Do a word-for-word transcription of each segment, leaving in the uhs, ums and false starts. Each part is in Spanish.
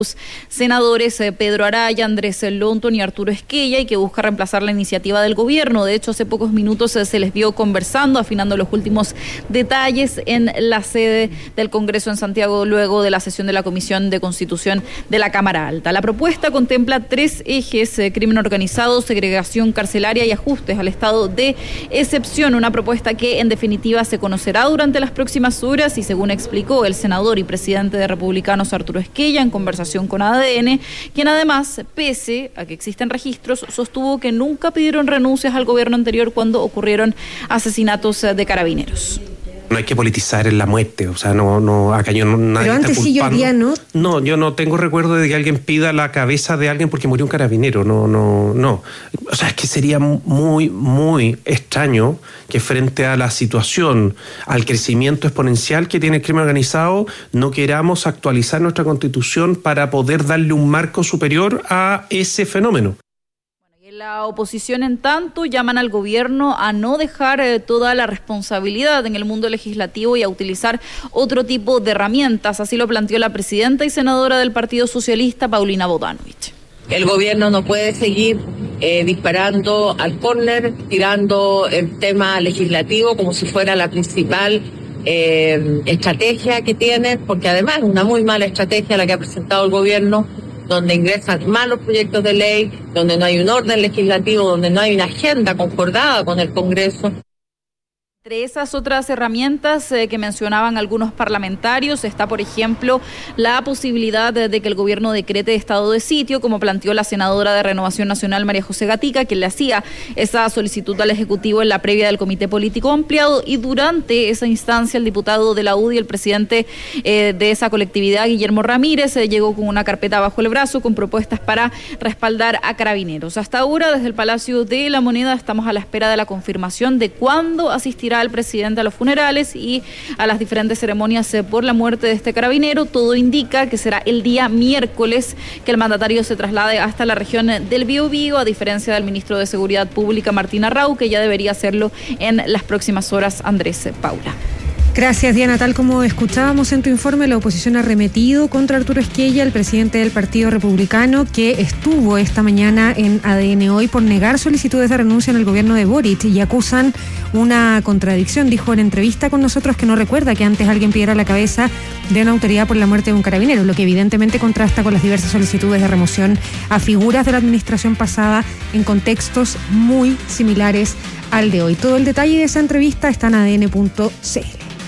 senadores eh, Pedro Araya, Andrés Lonton y Arturo Esquella, y que busca reemplazar la iniciativa del gobierno. De hecho, hace pocos minutos eh, se les vio conversando, afinando los últimos detalles en la sede del Congreso en Santiago, luego de la sesión de la Comisión de Constitución de la Cámara Alta. La propuesta contempla tres ejes: eh, crimen organizado, segregación carcelaria y ajustes al estado de excepción. Una propuesta que, en definitiva, se conocerá durante las próximas horas y, según explicó el senador y presidente de Republicanos Arturo Esquella en conversación con A D N, quien además, pese a que existen registros, sostuvo que nunca pidieron renuncias al gobierno anterior cuando ocurrieron asesinatos de carabineros. No hay que politizar en la muerte, o sea, no, no, acá yo no, nadie Pero antes está sí, culpando. yo día no. No, yo no tengo recuerdo de que alguien pida la cabeza de alguien porque murió un carabinero, no, no, no. O sea, es que sería muy, muy extraño que frente a la situación, al crecimiento exponencial que tiene el crimen organizado, no queramos actualizar nuestra Constitución para poder darle un marco superior a ese fenómeno. La oposición, en tanto, llaman al gobierno a no dejar eh, toda la responsabilidad en el mundo legislativo y a utilizar otro tipo de herramientas. Así lo planteó la presidenta y senadora del Partido Socialista, Paulina Bodanovich. El gobierno no puede seguir eh, disparando al córner, tirando el tema legislativo como si fuera la principal eh, estrategia que tiene, porque además es una muy mala estrategia la que ha presentado el gobierno, donde ingresan malos proyectos de ley, donde no hay un orden legislativo, donde no hay una agenda concordada con el Congreso. Entre esas otras herramientas eh, que mencionaban algunos parlamentarios está, por ejemplo, la posibilidad de, de que el gobierno decrete estado de sitio, como planteó la senadora de Renovación Nacional, María José Gatica, que le hacía esa solicitud al Ejecutivo en la previa del Comité Político Ampliado, y durante esa instancia el diputado de la U D I, el presidente eh, de esa colectividad, Guillermo Ramírez, eh, llegó con una carpeta bajo el brazo con propuestas para respaldar a carabineros. Hasta ahora, desde el Palacio de la Moneda, estamos a la espera de la confirmación de cuándo asistirá el presidente a los funerales y a las diferentes ceremonias por la muerte de este carabinero. Todo indica que será el día miércoles que el mandatario se traslade hasta la región del Biobío, a diferencia del ministro de Seguridad Pública, Martín Arrau, que ya debería hacerlo en las próximas horas. Andrés Paula. Gracias, Diana. Tal como escuchábamos en tu informe, la oposición ha arremetido contra Arturo Esquella, el presidente del Partido Republicano, que estuvo esta mañana en A D N Hoy por negar solicitudes de renuncia en el gobierno de Boric, y acusan una contradicción. Dijo en entrevista con nosotros que no recuerda que antes alguien pidiera la cabeza de una autoridad por la muerte de un carabinero, lo que evidentemente contrasta con las diversas solicitudes de remoción a figuras de la administración pasada en contextos muy similares al de hoy. Todo el detalle de esa entrevista está en a d n punto c l.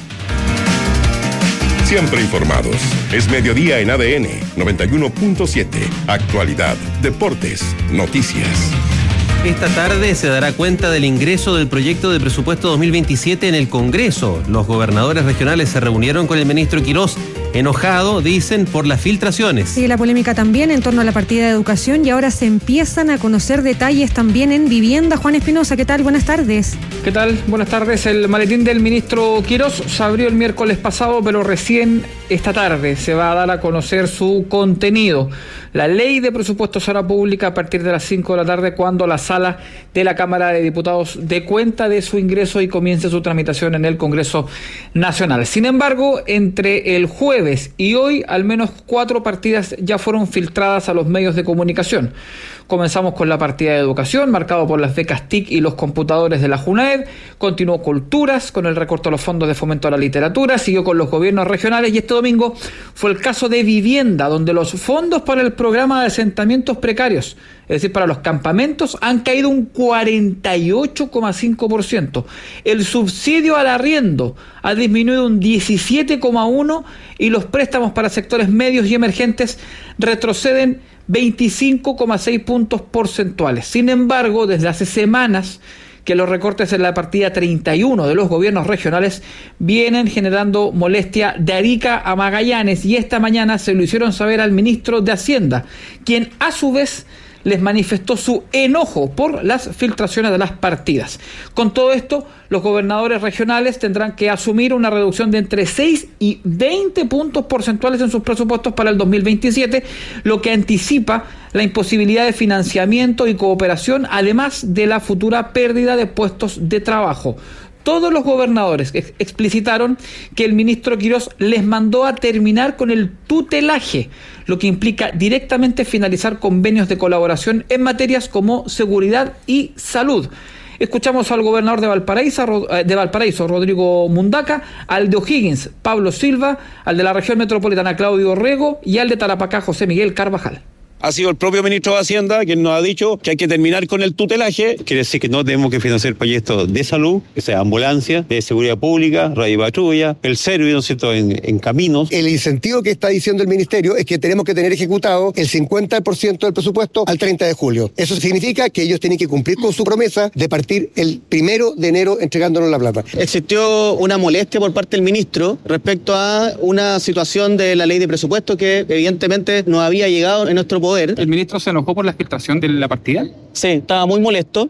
Siempre informados. Es mediodía en A D N noventa y uno punto siete. Actualidad, deportes, noticias. Esta tarde se dará cuenta del ingreso del proyecto de presupuesto dos mil veintisiete en el Congreso. Los gobernadores regionales se reunieron con el ministro Quirós, enojado, dicen, por las filtraciones. Sigue la polémica también en torno a la partida de educación, y ahora se empiezan a conocer detalles también en vivienda. Juan Espinosa, ¿qué tal? Buenas tardes. ¿Qué tal? Buenas tardes. El maletín del ministro Quirós se abrió el miércoles pasado, pero recién esta tarde se va a dar a conocer su contenido. La ley de presupuestos será pública a partir de las cinco de la tarde, cuando la sala de la Cámara de Diputados dé cuenta de su ingreso y comience su tramitación en el Congreso Nacional. Sin embargo, entre el jueves y hoy, al menos cuatro partidas ya fueron filtradas a los medios de comunicación. Comenzamos con la partida de educación, marcado por las becas T I C y los computadores de la JUNAED. Continuó Culturas, con el recorte a los fondos de fomento a la literatura. Siguió con los gobiernos regionales, y este domingo fue el caso de vivienda, donde los fondos para el programa de asentamientos precarios, es decir, para los campamentos, han caído un cuarenta y ocho coma cinco por ciento. El subsidio al arriendo ha disminuido un diecisiete coma uno por ciento y los préstamos para sectores medios y emergentes retroceden veinticinco coma seis puntos porcentuales. Sin embargo, desde hace semanas que los recortes en la partida treinta y uno de los gobiernos regionales vienen generando molestia de Arica a Magallanes, y esta mañana se lo hicieron saber al ministro de Hacienda, quien a su vez les manifestó su enojo por las filtraciones de las partidas. Con todo esto, los gobernadores regionales tendrán que asumir una reducción de entre seis y veinte puntos porcentuales en sus presupuestos para el dos mil veintisiete, lo que anticipa la imposibilidad de financiamiento y cooperación, además de la futura pérdida de puestos de trabajo. Todos los gobernadores ex- explicitaron que el ministro Quirós les mandó a terminar con el tutelaje, lo que implica directamente finalizar convenios de colaboración en materias como seguridad y salud. Escuchamos al gobernador de Valparaíso, de Valparaíso, Rodrigo Mundaca, al de O'Higgins, Pablo Silva, al de la región metropolitana, Claudio Rego, y al de Tarapacá, José Miguel Carvajal. Ha sido el propio ministro de Hacienda quien nos ha dicho que hay que terminar con el tutelaje. Quiere decir que no tenemos que financiar proyectos de salud, que sea ambulancia, de seguridad pública, radio patrulla, el servicio, ¿no es cierto?, en, en caminos. El incentivo que está diciendo el ministerio es que tenemos que tener ejecutado el cincuenta por ciento del presupuesto al treinta de julio. Eso significa que ellos tienen que cumplir con su promesa de partir el primero de enero entregándonos la plata. Existió una molestia por parte del ministro respecto a una situación de la ley de presupuesto que evidentemente no había llegado en nuestro poder. ¿El ministro se enojó por la filtración de la partida? Sí, estaba muy molesto.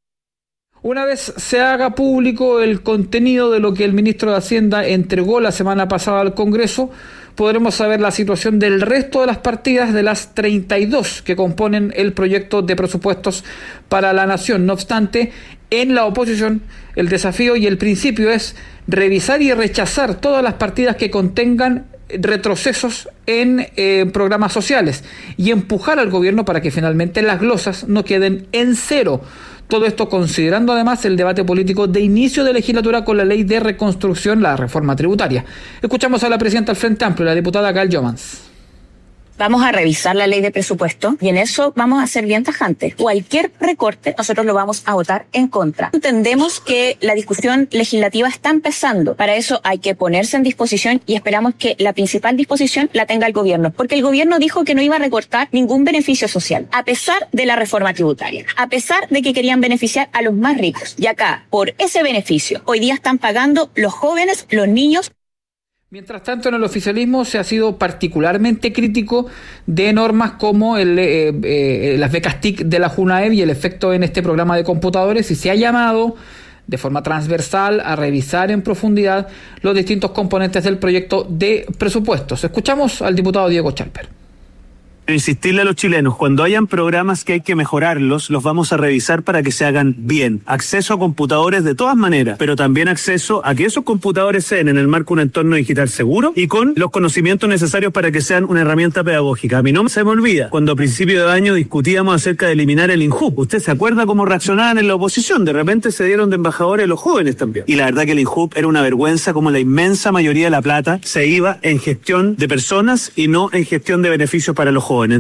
Una vez se haga público el contenido de lo que el ministro de Hacienda entregó la semana pasada al Congreso, podremos saber la situación del resto de las partidas de las treinta y dos que componen el proyecto de presupuestos para la nación. No obstante, en la oposición, el desafío y el principio es revisar y rechazar todas las partidas que contengan retrocesos en eh, programas sociales y empujar al gobierno para que finalmente las glosas no queden en cero. Todo esto considerando además el debate político de inicio de legislatura con la ley de reconstrucción, la reforma tributaria. Escuchamos a la presidenta del Frente Amplio, la diputada Gail Jomans. Vamos a revisar la ley de presupuesto y en eso vamos a ser bien tajantes. Cualquier recorte nosotros lo vamos a votar en contra. Entendemos que la discusión legislativa está empezando. Para eso hay que ponerse en disposición y esperamos que la principal disposición la tenga el gobierno. Porque el gobierno dijo que no iba a recortar ningún beneficio social, a pesar de la reforma tributaria, a pesar de que querían beneficiar a los más ricos. Y acá, por ese beneficio, hoy día están pagando los jóvenes, los niños. Mientras tanto, en el oficialismo se ha sido particularmente crítico de normas como el, eh, eh, las becas T I C de la JUNAEV y el efecto en este programa de computadores, y se ha llamado de forma transversal a revisar en profundidad los distintos componentes del proyecto de presupuestos. Escuchamos al diputado Diego Chalper. Insistirle a los chilenos, cuando hayan programas que hay que mejorarlos, los vamos a revisar para que se hagan bien. Acceso a computadores de todas maneras, pero también acceso a que esos computadores sean en el marco de un entorno digital seguro y con los conocimientos necesarios para que sean una herramienta pedagógica. A mí no se me olvida, cuando a principio de año discutíamos acerca de eliminar el INJUP. ¿Usted se acuerda cómo reaccionaban en la oposición? De repente se dieron de embajadores los jóvenes también. Y la verdad que el INJUP era una vergüenza, como la inmensa mayoría de la plata se iba en gestión de personas y no en gestión de beneficios para los jóvenes.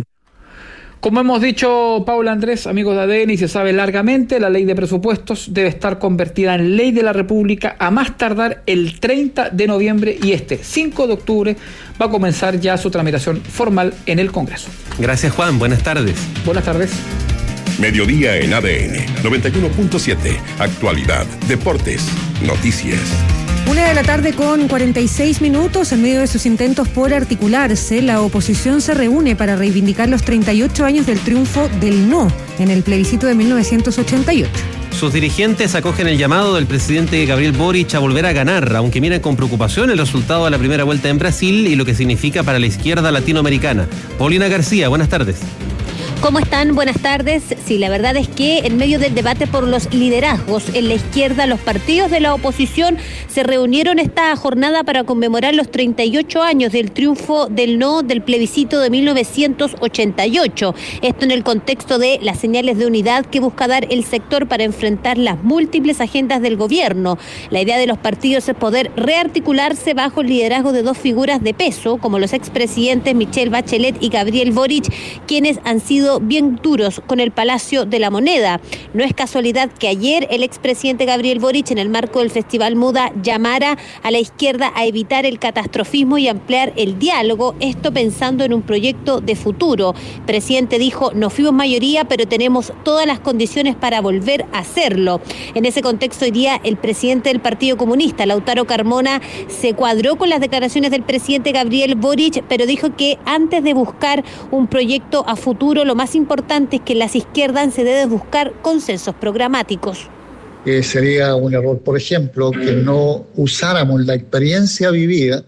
Como hemos dicho, Paula, Andrés, amigos de A D N, y se sabe largamente, la ley de presupuestos debe estar convertida en ley de la República a más tardar el treinta de noviembre y este cinco de octubre va a comenzar ya su tramitación formal en el Congreso. Gracias, Juan. Buenas tardes. Buenas tardes. Mediodía en A D N noventa y uno punto siete. Actualidad, deportes, noticias. Una de la tarde con cuarenta y seis minutos. En medio de sus intentos por articularse, la oposición se reúne para reivindicar los treinta y ocho años del triunfo del no en el plebiscito de mil novecientos ochenta y ocho. Sus dirigentes acogen el llamado del presidente Gabriel Boric a volver a ganar, aunque miran con preocupación el resultado de la primera vuelta en Brasil y lo que significa para la izquierda latinoamericana. Paulina García, buenas tardes. ¿Cómo están? Buenas tardes. Sí, la verdad es que en medio del debate por los liderazgos en la izquierda, los partidos de la oposición se reunieron esta jornada para conmemorar los treinta y ocho años del triunfo del no del plebiscito de mil novecientos ochenta y ocho. Esto en el contexto de las señales de unidad que busca dar el sector para enfrentar las múltiples agendas del gobierno. La idea de los partidos es poder rearticularse bajo el liderazgo de dos figuras de peso, como los expresidentes Michelle Bachelet y Gabriel Boric, quienes han sido bien duros con el Palacio de la Moneda. No es casualidad que ayer el expresidente Gabriel Boric, en el marco del Festival Muda, llamara a la izquierda a evitar el catastrofismo y ampliar el diálogo, esto pensando en un proyecto de futuro. El presidente dijo, no fuimos mayoría, pero tenemos todas las condiciones para volver a hacerlo. En ese contexto, hoy día, el presidente del Partido Comunista, Lautaro Carmona, se cuadró con las declaraciones del presidente Gabriel Boric, pero dijo que antes de buscar un proyecto a futuro, lo más importante es que en las izquierdas se debe buscar consensos programáticos. Eh, sería un error, por ejemplo, que no usáramos la experiencia vivida,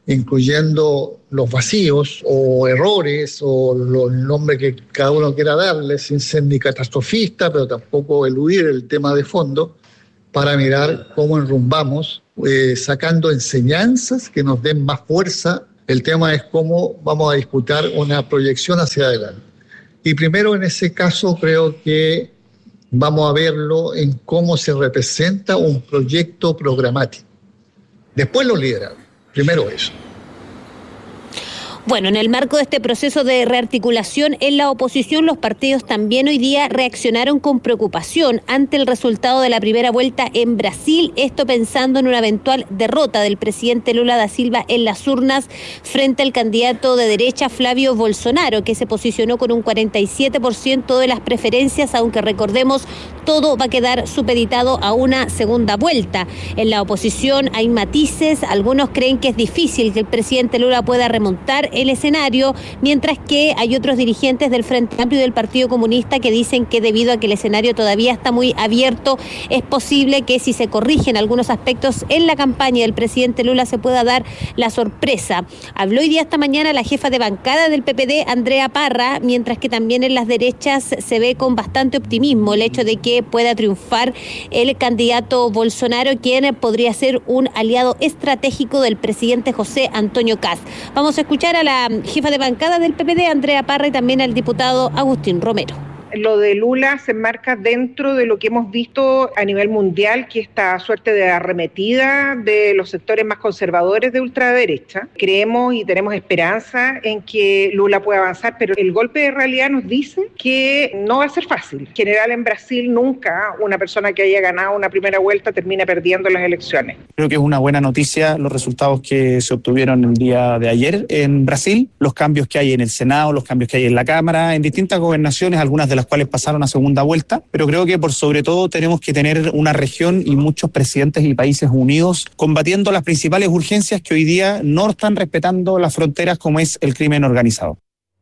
incluyendo los vacíos o errores o lo, el nombre que cada uno quiera darle, sin ser ni catastrofista, pero tampoco eludir el tema de fondo, para mirar cómo enrumbamos, eh, sacando enseñanzas que nos den más fuerza. El tema es cómo vamos a disputar una proyección hacia adelante. Y primero, en ese caso, creo que vamos a verlo en cómo se representa un proyecto programático. Después los liderazgos. Primero eso. Bueno, en el marco de este proceso de rearticulación en la oposición, los partidos también hoy día reaccionaron con preocupación ante el resultado de la primera vuelta en Brasil, esto pensando en una eventual derrota del presidente Lula da Silva en las urnas frente al candidato de derecha Flavio Bolsonaro, que se posicionó con un cuarenta y siete por ciento de las preferencias, aunque recordemos, todo va a quedar supeditado a una segunda vuelta. En la oposición hay matices, algunos creen que es difícil que el presidente Lula pueda remontar el escenario, mientras que hay otros dirigentes del Frente Amplio y del Partido Comunista que dicen que debido a que el escenario todavía está muy abierto, es posible que si se corrigen algunos aspectos en la campaña del presidente Lula se pueda dar la sorpresa. Habló hoy día esta mañana la jefa de bancada del P P D, Andrea Parra, mientras que también en las derechas se ve con bastante optimismo el hecho de que pueda triunfar el candidato Bolsonaro, quien podría ser un aliado estratégico del presidente José Antonio Kast. Vamos a escuchar a la jefa de bancada del P P D, Andrea Parra, y también al diputado Agustín Romero. Lo de Lula se enmarca dentro de lo que hemos visto a nivel mundial, que esta suerte de arremetida de los sectores más conservadores de ultraderecha. Creemos y tenemos esperanza en que Lula pueda avanzar, pero el golpe de realidad nos dice que no va a ser fácil. En general, en Brasil nunca una persona que haya ganado una primera vuelta termina perdiendo las elecciones. Creo que es una buena noticia los resultados que se obtuvieron el día de ayer en Brasil, los cambios que hay en el Senado, los cambios que hay en la Cámara, en distintas gobernaciones, algunas de las cuales pasaron a segunda vuelta, pero creo que por sobre todo tenemos que tener una región y muchos presidentes y países unidos combatiendo las principales urgencias que hoy día no están respetando las fronteras, como es el crimen organizado.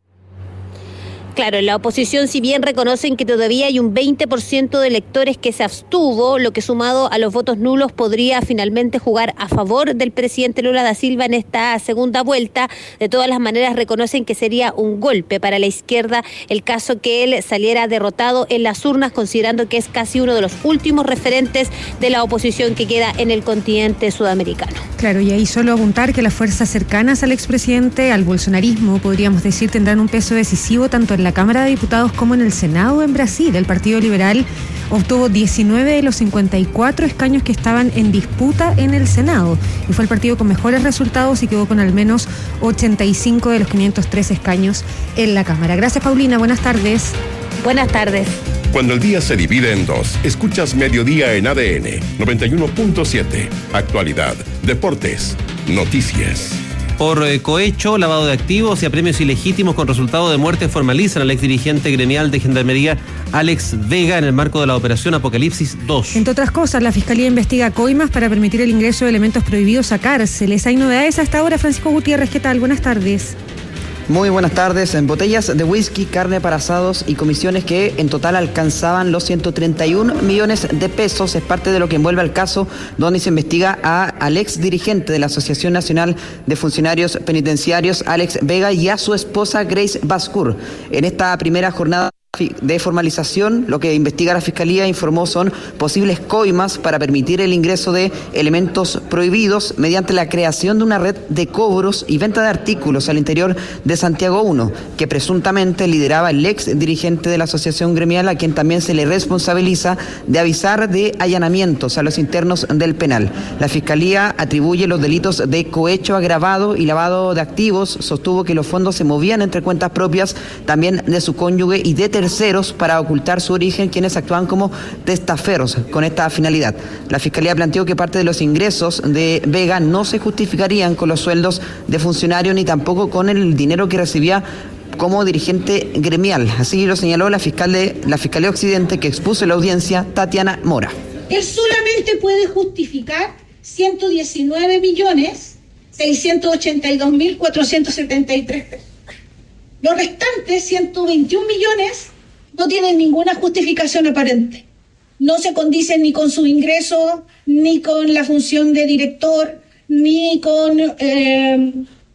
Claro, en la oposición, si bien reconocen que todavía hay un veinte por ciento de electores que se abstuvo, lo que sumado a los votos nulos podría finalmente jugar a favor del presidente Lula da Silva en esta segunda vuelta, de todas las maneras reconocen que sería un golpe para la izquierda el caso que él saliera derrotado en las urnas, considerando que es casi uno de los últimos referentes de la oposición que queda en el continente sudamericano. Claro, y ahí solo apuntar que las fuerzas cercanas al expresidente, al bolsonarismo, podríamos decir, tendrán un peso decisivo tanto en la Cámara de Diputados como en el Senado en Brasil. El Partido Liberal obtuvo diecinueve de los cincuenta y cuatro escaños que estaban en disputa en el Senado y fue el partido con mejores resultados y quedó con al menos ochenta y cinco de los quinientos tres escaños en la Cámara. Gracias, Paulina. Buenas tardes. Buenas tardes. Cuando el día se divide en dos, escuchas Mediodía en A D N noventa y uno punto siete. Actualidad, deportes, noticias. Por eh, cohecho, lavado de activos y apremios ilegítimos con resultado de muerte formalizan al exdirigente gremial de Gendarmería Alex Vega en el marco de la operación Apocalipsis dos. Entre otras cosas, la Fiscalía investiga coimas para permitir el ingreso de elementos prohibidos a cárceles. Hay novedades hasta ahora. Francisco Gutiérrez, ¿qué tal? Buenas tardes. Muy buenas tardes. En botellas de whisky, carne para asados y comisiones que en total alcanzaban los ciento treinta y un millones de pesos. Es parte de lo que envuelve al caso donde se investiga a, al ex dirigente de la Asociación Nacional de Funcionarios Penitenciarios, Alex Vega, y a su esposa Grace Bascour. En esta primera jornada de formalización, lo que investiga la Fiscalía informó son posibles coimas para permitir el ingreso de elementos prohibidos mediante la creación de una red de cobros y venta de artículos al interior de Santiago uno, que presuntamente lideraba el ex dirigente de la Asociación Gremial, a quien también se le responsabiliza de avisar de allanamientos a los internos del penal. La Fiscalía atribuye los delitos de cohecho agravado y lavado de activos, sostuvo que los fondos se movían entre cuentas propias también de su cónyuge y de terceros para ocultar su origen, quienes actúan como testaferros con esta finalidad. La Fiscalía planteó que parte de los ingresos de Vega no se justificarían con los sueldos de funcionario ni tampoco con el dinero que recibía como dirigente gremial. Así lo señaló la fiscal de la Fiscalía Occidente, que expuso en la audiencia, Tatiana Mora. Él solamente puede justificar ciento diecinueve millones seiscientos ochenta y dos mil cuatrocientos setenta y tres pesos. Los restantes ciento veintiún millones no tienen ninguna justificación aparente. No se condicen ni con su ingreso, ni con la función de director, ni con... Eh,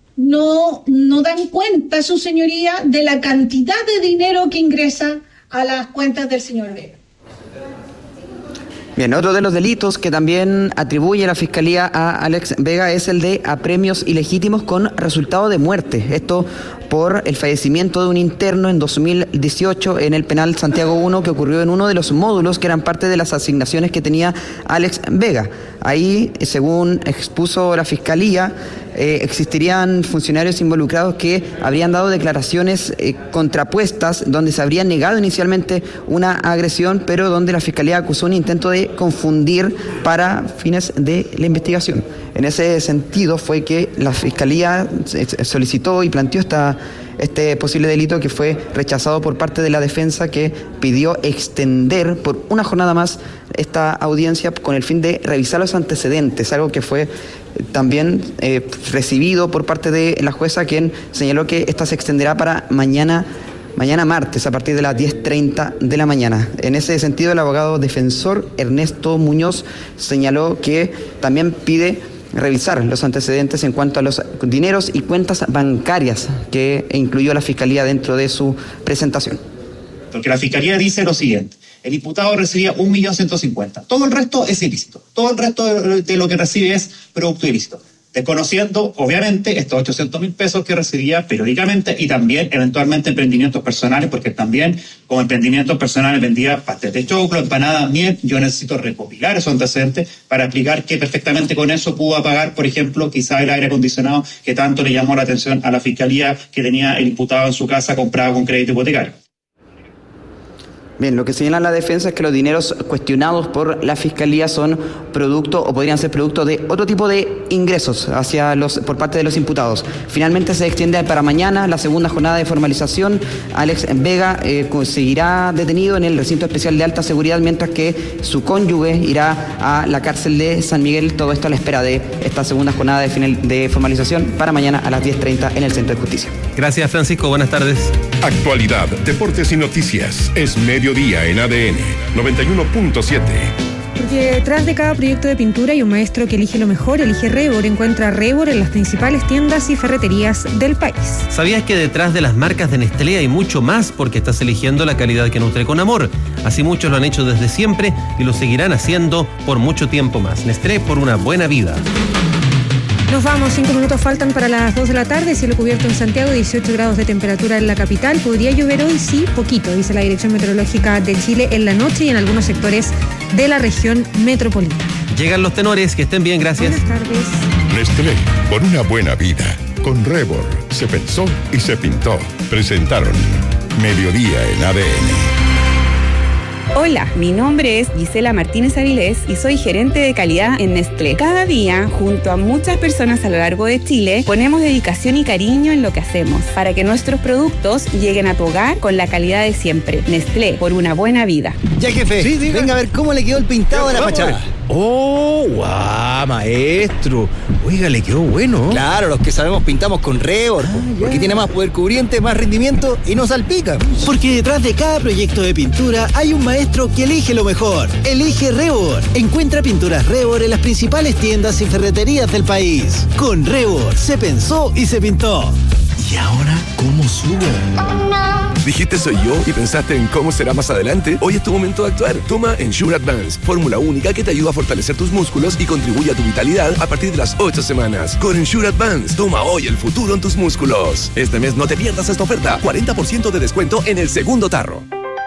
no, no dan cuenta, su señoría, de la cantidad de dinero que ingresa a las cuentas del señor Vega. Bien, otro de los delitos que también atribuye la Fiscalía a Alex Vega es el de apremios ilegítimos con resultado de muerte. Esto por el fallecimiento de un interno en dos mil dieciocho en el penal Santiago uno, que ocurrió en uno de los módulos que eran parte de las asignaciones que tenía Alex Vega. Ahí, según expuso la Fiscalía, eh, existirían funcionarios involucrados que habrían dado declaraciones eh, contrapuestas, donde se habría negado inicialmente una agresión, pero donde la Fiscalía acusó un intento de confundir para fines de la investigación. En ese sentido fue que la Fiscalía solicitó y planteó esta, este posible delito, que fue rechazado por parte de la defensa, que pidió extender por una jornada más esta audiencia con el fin de revisar los antecedentes, algo que fue también eh, recibido por parte de la jueza, quien señaló que esta se extenderá para mañana Mañana martes a partir de las diez treinta de la mañana. En ese sentido, el abogado defensor Ernesto Muñoz señaló que también pide revisar los antecedentes en cuanto a los dineros y cuentas bancarias que incluyó la Fiscalía dentro de su presentación. Porque la Fiscalía dice lo siguiente: el imputado recibía un millón ciento cincuenta. Todo el resto es ilícito. Todo el resto de lo que recibe es producto ilícito. Desconociendo, obviamente, estos ochocientos mil pesos que recibía periódicamente y también, eventualmente, emprendimientos personales, porque también, como emprendimientos personales, vendía pastel de choclo, empanada, miel. Yo necesito recopilar esos antecedentes para explicar que perfectamente con eso pudo pagar, por ejemplo, quizá el aire acondicionado que tanto le llamó la atención a la Fiscalía, que tenía el imputado en su casa comprado con crédito hipotecario. Bien, lo que señala la defensa es que los dineros cuestionados por la Fiscalía son producto o podrían ser producto de otro tipo de ingresos hacia los por parte de los imputados. Finalmente se extiende para mañana la segunda jornada de formalización. Alex Vega eh, seguirá detenido en el recinto especial de alta seguridad, mientras que su cónyuge irá a la cárcel de San Miguel. Todo esto a la espera de esta segunda jornada de, final, de formalización para mañana a las diez treinta en el Centro de Justicia. Gracias, Francisco. Buenas tardes. Actualidad, deportes y noticias. Es mediodía en A D N noventa y uno punto siete. Porque detrás de cada proyecto de pintura hay un maestro que elige lo mejor, elige Rebor. Encuentra Rebor en las principales tiendas y ferreterías del país. ¿Sabías que detrás de las marcas de Nestlé hay mucho más? Porque estás eligiendo la calidad que nutre con amor. Así muchos lo han hecho desde siempre y lo seguirán haciendo por mucho tiempo más. Nestlé, por una buena vida. Nos vamos, cinco minutos faltan para las dos de la tarde, cielo cubierto en Santiago, dieciocho grados de temperatura en la capital. Podría llover hoy, sí, poquito, dice la Dirección Meteorológica de Chile, en la noche y en algunos sectores de la región metropolitana. Llegan los tenores, que estén bien, gracias. Buenas tardes. Nestlé, por una buena vida. Con Rebor, se pensó y se pintó. Presentaron Mediodía en A D N. Hola, mi nombre es Gisela Martínez Avilés y soy gerente de calidad en Nestlé. Cada día, junto a muchas personas a lo largo de Chile, ponemos dedicación y cariño en lo que hacemos para que nuestros productos lleguen a tu hogar con la calidad de siempre. Nestlé, por una buena vida. Ya, jefe, sí, venga a ver cómo le quedó el pintado de la fachada. ¡Oh, guau, maestro! Oiga, le quedó bueno. Claro, los que sabemos pintamos con Rebor, ah, porque tiene más poder cubriente, más rendimiento y no salpica. Porque detrás de cada proyecto de pintura hay un maestro que elige lo mejor. Elige Rebor. Encuentra pinturas Rebor en las principales tiendas y ferreterías del país. Con Rebor se pensó y se pintó. ¿Y ahora cómo subo? Oh, no. ¿Dijiste soy yo y pensaste en cómo será más adelante? Hoy es tu momento de actuar. Toma Ensure Advance, fórmula única que te ayuda a fortalecer tus músculos y contribuye a tu vitalidad a partir de las ocho semanas. Con Ensure Advance, toma hoy el futuro en tus músculos. Este mes no te pierdas esta oferta. cuarenta por ciento de descuento en el segundo tarro.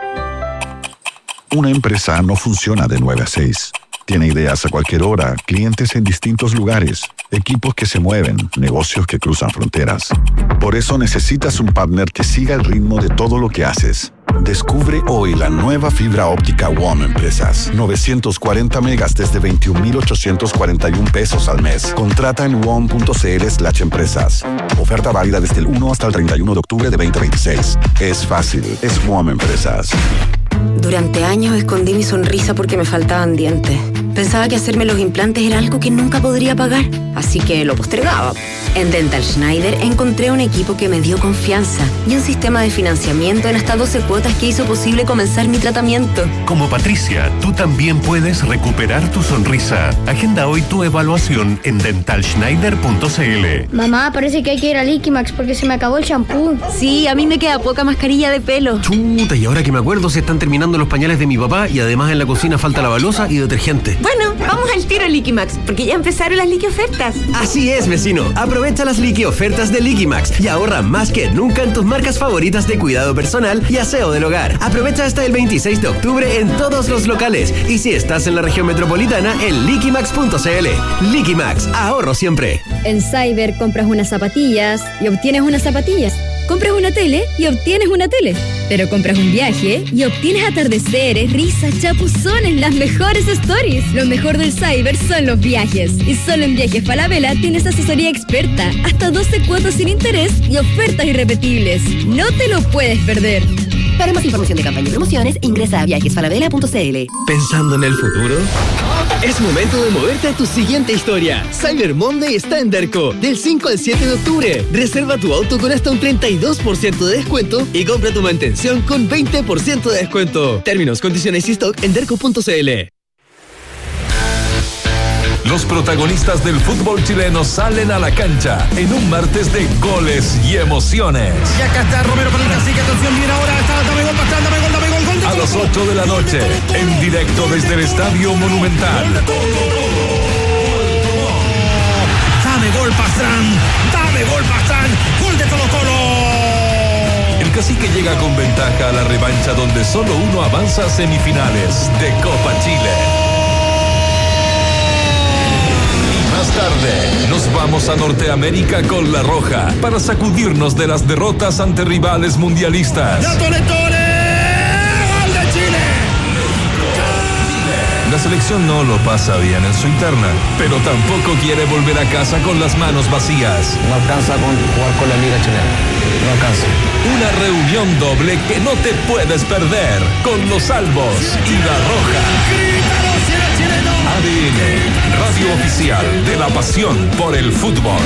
Una empresa no funciona de nueve a seis. Tiene ideas a cualquier hora, clientes en distintos lugares, equipos que se mueven, negocios que cruzan fronteras. Por eso necesitas un partner que siga el ritmo de todo lo que haces. Descubre hoy la nueva fibra óptica W O M Empresas. novecientos cuarenta megas desde veintiún mil ochocientos cuarenta y uno pesos al mes. Contrata en wom.cl slash empresas. Oferta válida desde el uno hasta el treinta y uno de octubre de veinte veintiséis. Es fácil, es W O M Empresas. Durante años escondí mi sonrisa porque me faltaban dientes. Pensaba que hacerme los implantes era algo que nunca podría pagar, así que lo postergaba. En Dental Schneider encontré un equipo que me dio confianza y un sistema de financiamiento en hasta doce cuotas que hizo posible comenzar mi tratamiento. Como Patricia, tú también puedes recuperar tu sonrisa. Agenda hoy tu evaluación en dental schneider punto c l. Mamá, parece que hay que ir a Liquimax porque se me acabó el champú. Sí, a mí me queda poca mascarilla de pelo. Chuta, y ahora que me acuerdo se están terminando los pañales de mi papá y además en la cocina falta la balosa y detergente. Bueno, vamos al tiro a Liquimax porque ya empezaron las Liqui ofertas. Así es, vecino. Aprovecha las Liqui ofertas de Liquimax y ahorra más que nunca en tus marcas favoritas de cuidado personal y aseo del hogar. Aprovecha hasta el veintiséis de octubre en todos los locales y si estás en la región metropolitana en liquimax punto c l. Liquimax, ahorro siempre. En Cyber compras unas zapatillas y obtienes unas zapatillas. Compras una tele y obtienes una tele. Pero compras un viaje y obtienes atardeceres, risas, chapuzones, las mejores stories. Lo mejor del Cyber son los viajes. Y solo en Viajes Falabella tienes asesoría experta, hasta doce cuotas sin interés y ofertas irrepetibles. No te lo puedes perder. Para más información de campaña y promociones, ingresa a viajes falabella punto c l. ¿Pensando en el futuro? Es momento de moverte a tu siguiente historia. Cyber Monday está en Derco, del cinco al siete de octubre. Reserva tu auto con hasta un treinta y dos por ciento de descuento y compra tu mantención con veinte por ciento de descuento. Términos, condiciones y stock en derco punto c l. Los protagonistas del fútbol chileno salen a la cancha en un martes de goles y emociones. Y acá está Romero para el cacique, atención, viene ahora, está, dame gol, Pastrán, dame gol, dame gol, gol de A las ocho de la noche, en directo desde el Estadio Monumental. Dame gol, Pastrán, dame gol, Pastrán, gol de Colo Colo. El cacique llega con ventaja a la revancha donde solo uno avanza a semifinales de Copa Chile. Más tarde, nos vamos a Norteamérica con La Roja para sacudirnos de las derrotas ante rivales mundialistas. ¡Ya, Tore, Tore! ¡Gol de Chile! La selección no lo pasa bien en su interna, pero tampoco quiere volver a casa con las manos vacías. No alcanza con jugar con la Liga Chilena. No alcanza. Una reunión doble que no te puedes perder con los Albos y La Roja. A D N, radio oficial de la pasión por el fútbol.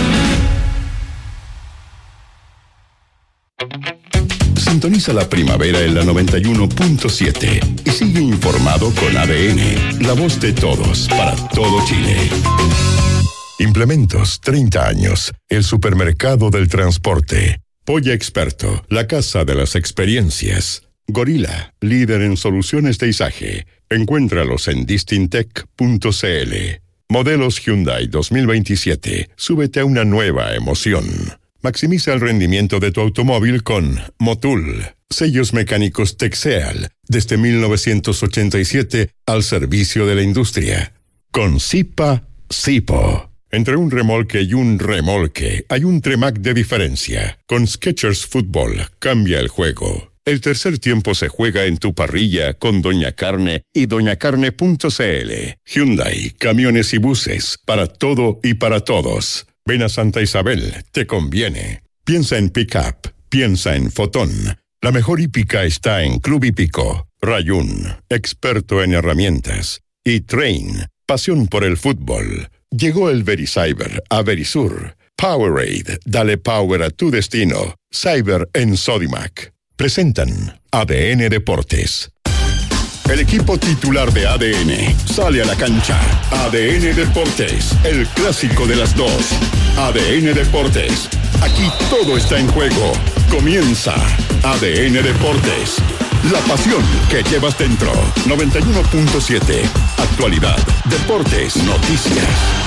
Sintoniza la primavera en la noventa y uno punto siete y sigue informado con A D N, la voz de todos para todo Chile. Implementos, treinta años, el supermercado del transporte. Polla Experto, la casa de las experiencias. Gorila, líder en soluciones de izaje. Encuéntralos en distintec punto c l. Modelos Hyundai dos mil veintisiete. Súbete a una nueva emoción. Maximiza el rendimiento de tu automóvil con Motul. Sellos mecánicos Texeal, desde mil novecientos ochenta y siete al servicio de la industria. Con Zipa, Zipo. Entre un remolque y un remolque hay un Tremac de diferencia. Con Skechers Fútbol, cambia el juego. El tercer tiempo se juega en tu parrilla con Doña Carne y doña carne punto c l. Hyundai, camiones y buses, para todo y para todos. Ven a Santa Isabel, te conviene. Piensa en pick-up, piensa en Fotón. La mejor hípica está en Club Hípico. Rayun, experto en herramientas. Y Train, pasión por el fútbol. Llegó el VeriCyber a Verisur. Powerade, dale power a tu destino. Cyber en Sodimac. Presentan A D N Deportes. El equipo titular de A D N sale a la cancha. A D N Deportes, el clásico de las dos. A D N Deportes, aquí todo está en juego. Comienza A D N Deportes. La pasión que llevas dentro. noventa y uno punto siete. Actualidad, deportes, noticias.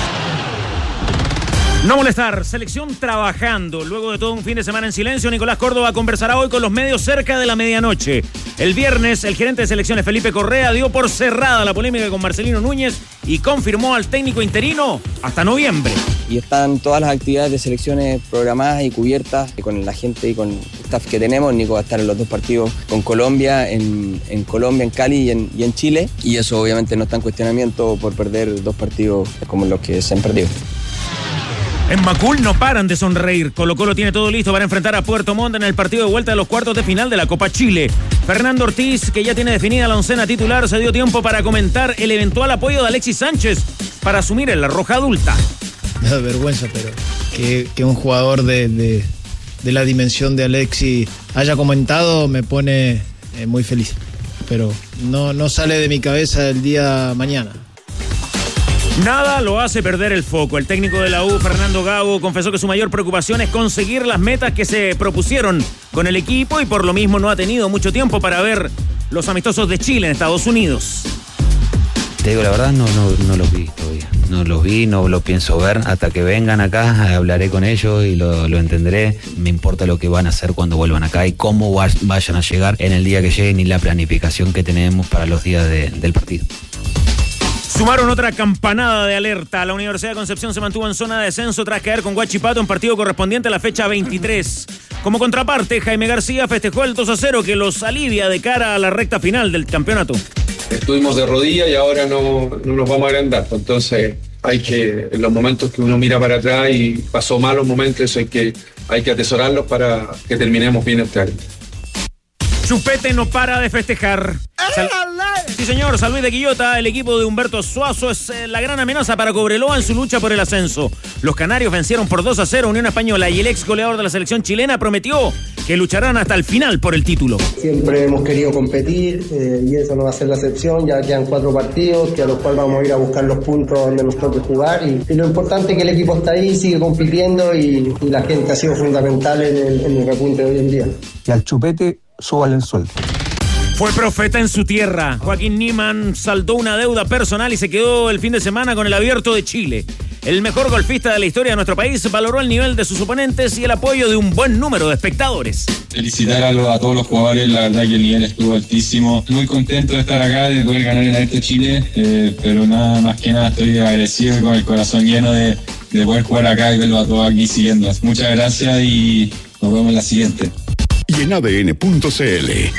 No molestar, selección trabajando. Luego de todo un fin de semana en silencio, Nicolás Córdoba conversará hoy con los medios cerca de la medianoche. El viernes, el gerente de selecciones Felipe Correa dio por cerrada la polémica con Marcelino Núñez y confirmó al técnico interino hasta noviembre. Y están todas las actividades de selecciones programadas y cubiertas con la gente y con el staff que tenemos. Nico va a estar en los dos partidos con Colombia, en, en Colombia, en Cali y en, y en Chile. Y eso obviamente no está en cuestionamiento por perder dos partidos como los que se han perdido. En Macul no paran de sonreír. Colo Colo tiene todo listo para enfrentar a Puerto Montt en el partido de vuelta de los cuartos de final de la Copa Chile. Fernando Ortiz, que ya tiene definida la oncena titular, se dio tiempo para comentar el eventual apoyo de Alexis Sánchez para asumir en la roja adulta. Me da vergüenza, pero que, que un jugador de, de, de la dimensión de Alexis haya comentado me pone eh, muy feliz. Pero no, no sale de mi cabeza el día mañana. Nada lo hace perder el foco. El técnico de la U, Fernando Gago, confesó que su mayor preocupación es conseguir las metas que se propusieron con el equipo y por lo mismo no ha tenido mucho tiempo para ver los amistosos de Chile en Estados Unidos. Te digo la verdad, no, no, no los vi todavía. No los vi, no los pienso ver. Hasta que vengan acá, hablaré con ellos y lo, lo entenderé. Me importa lo que van a hacer cuando vuelvan acá y cómo va, vayan a llegar en el día que lleguen y la planificación que tenemos para los días de, del partido. Sumaron otra campanada de alerta. La Universidad de Concepción se mantuvo en zona de descenso tras caer con Huachipato en partido correspondiente a la fecha veintitrés. Como contraparte, Jaime García festejó el dos a cero que los alivia de cara a la recta final del campeonato. Estuvimos de rodillas y ahora no, no nos vamos a agrandar. Entonces hay que, en los momentos que uno mira para atrás y pasó malos momentos, eso hay que, hay que atesorarlos para que terminemos bien este año. Chupete no para de festejar. Sal- sí, señor, San Luis de Quillota, el equipo de Humberto Suazo es eh, la gran amenaza para Cobreloa en su lucha por el ascenso. Los canarios vencieron por dos a cero a Unión Española y el ex goleador de la selección chilena prometió que lucharán hasta el final por el título. Siempre hemos querido competir eh, y eso no va a ser la excepción. Ya quedan cuatro partidos que a los cuales vamos a ir a buscar los puntos donde nos toque jugar y, y lo importante es que el equipo está ahí, sigue compitiendo y, y la gente ha sido fundamental en el, en el repunte de hoy en día. Y al Chupete súbale el sueldo. Fue profeta en su tierra. Joaquín Niemann saldó una deuda personal y se quedó el fin de semana con el Abierto de Chile. El mejor golfista de la historia de nuestro país valoró el nivel de sus oponentes y el apoyo de un buen número de espectadores. Felicitar a, lo, a todos los jugadores, la verdad que el nivel estuvo altísimo. Muy contento de estar acá, de poder ganar el Abierto de Chile, eh, pero nada más que nada estoy agradecido y con el corazón lleno de, de poder jugar acá y verlo a todos aquí siguiendo. Muchas gracias y nos vemos en la siguiente. Y en A D N punto C L.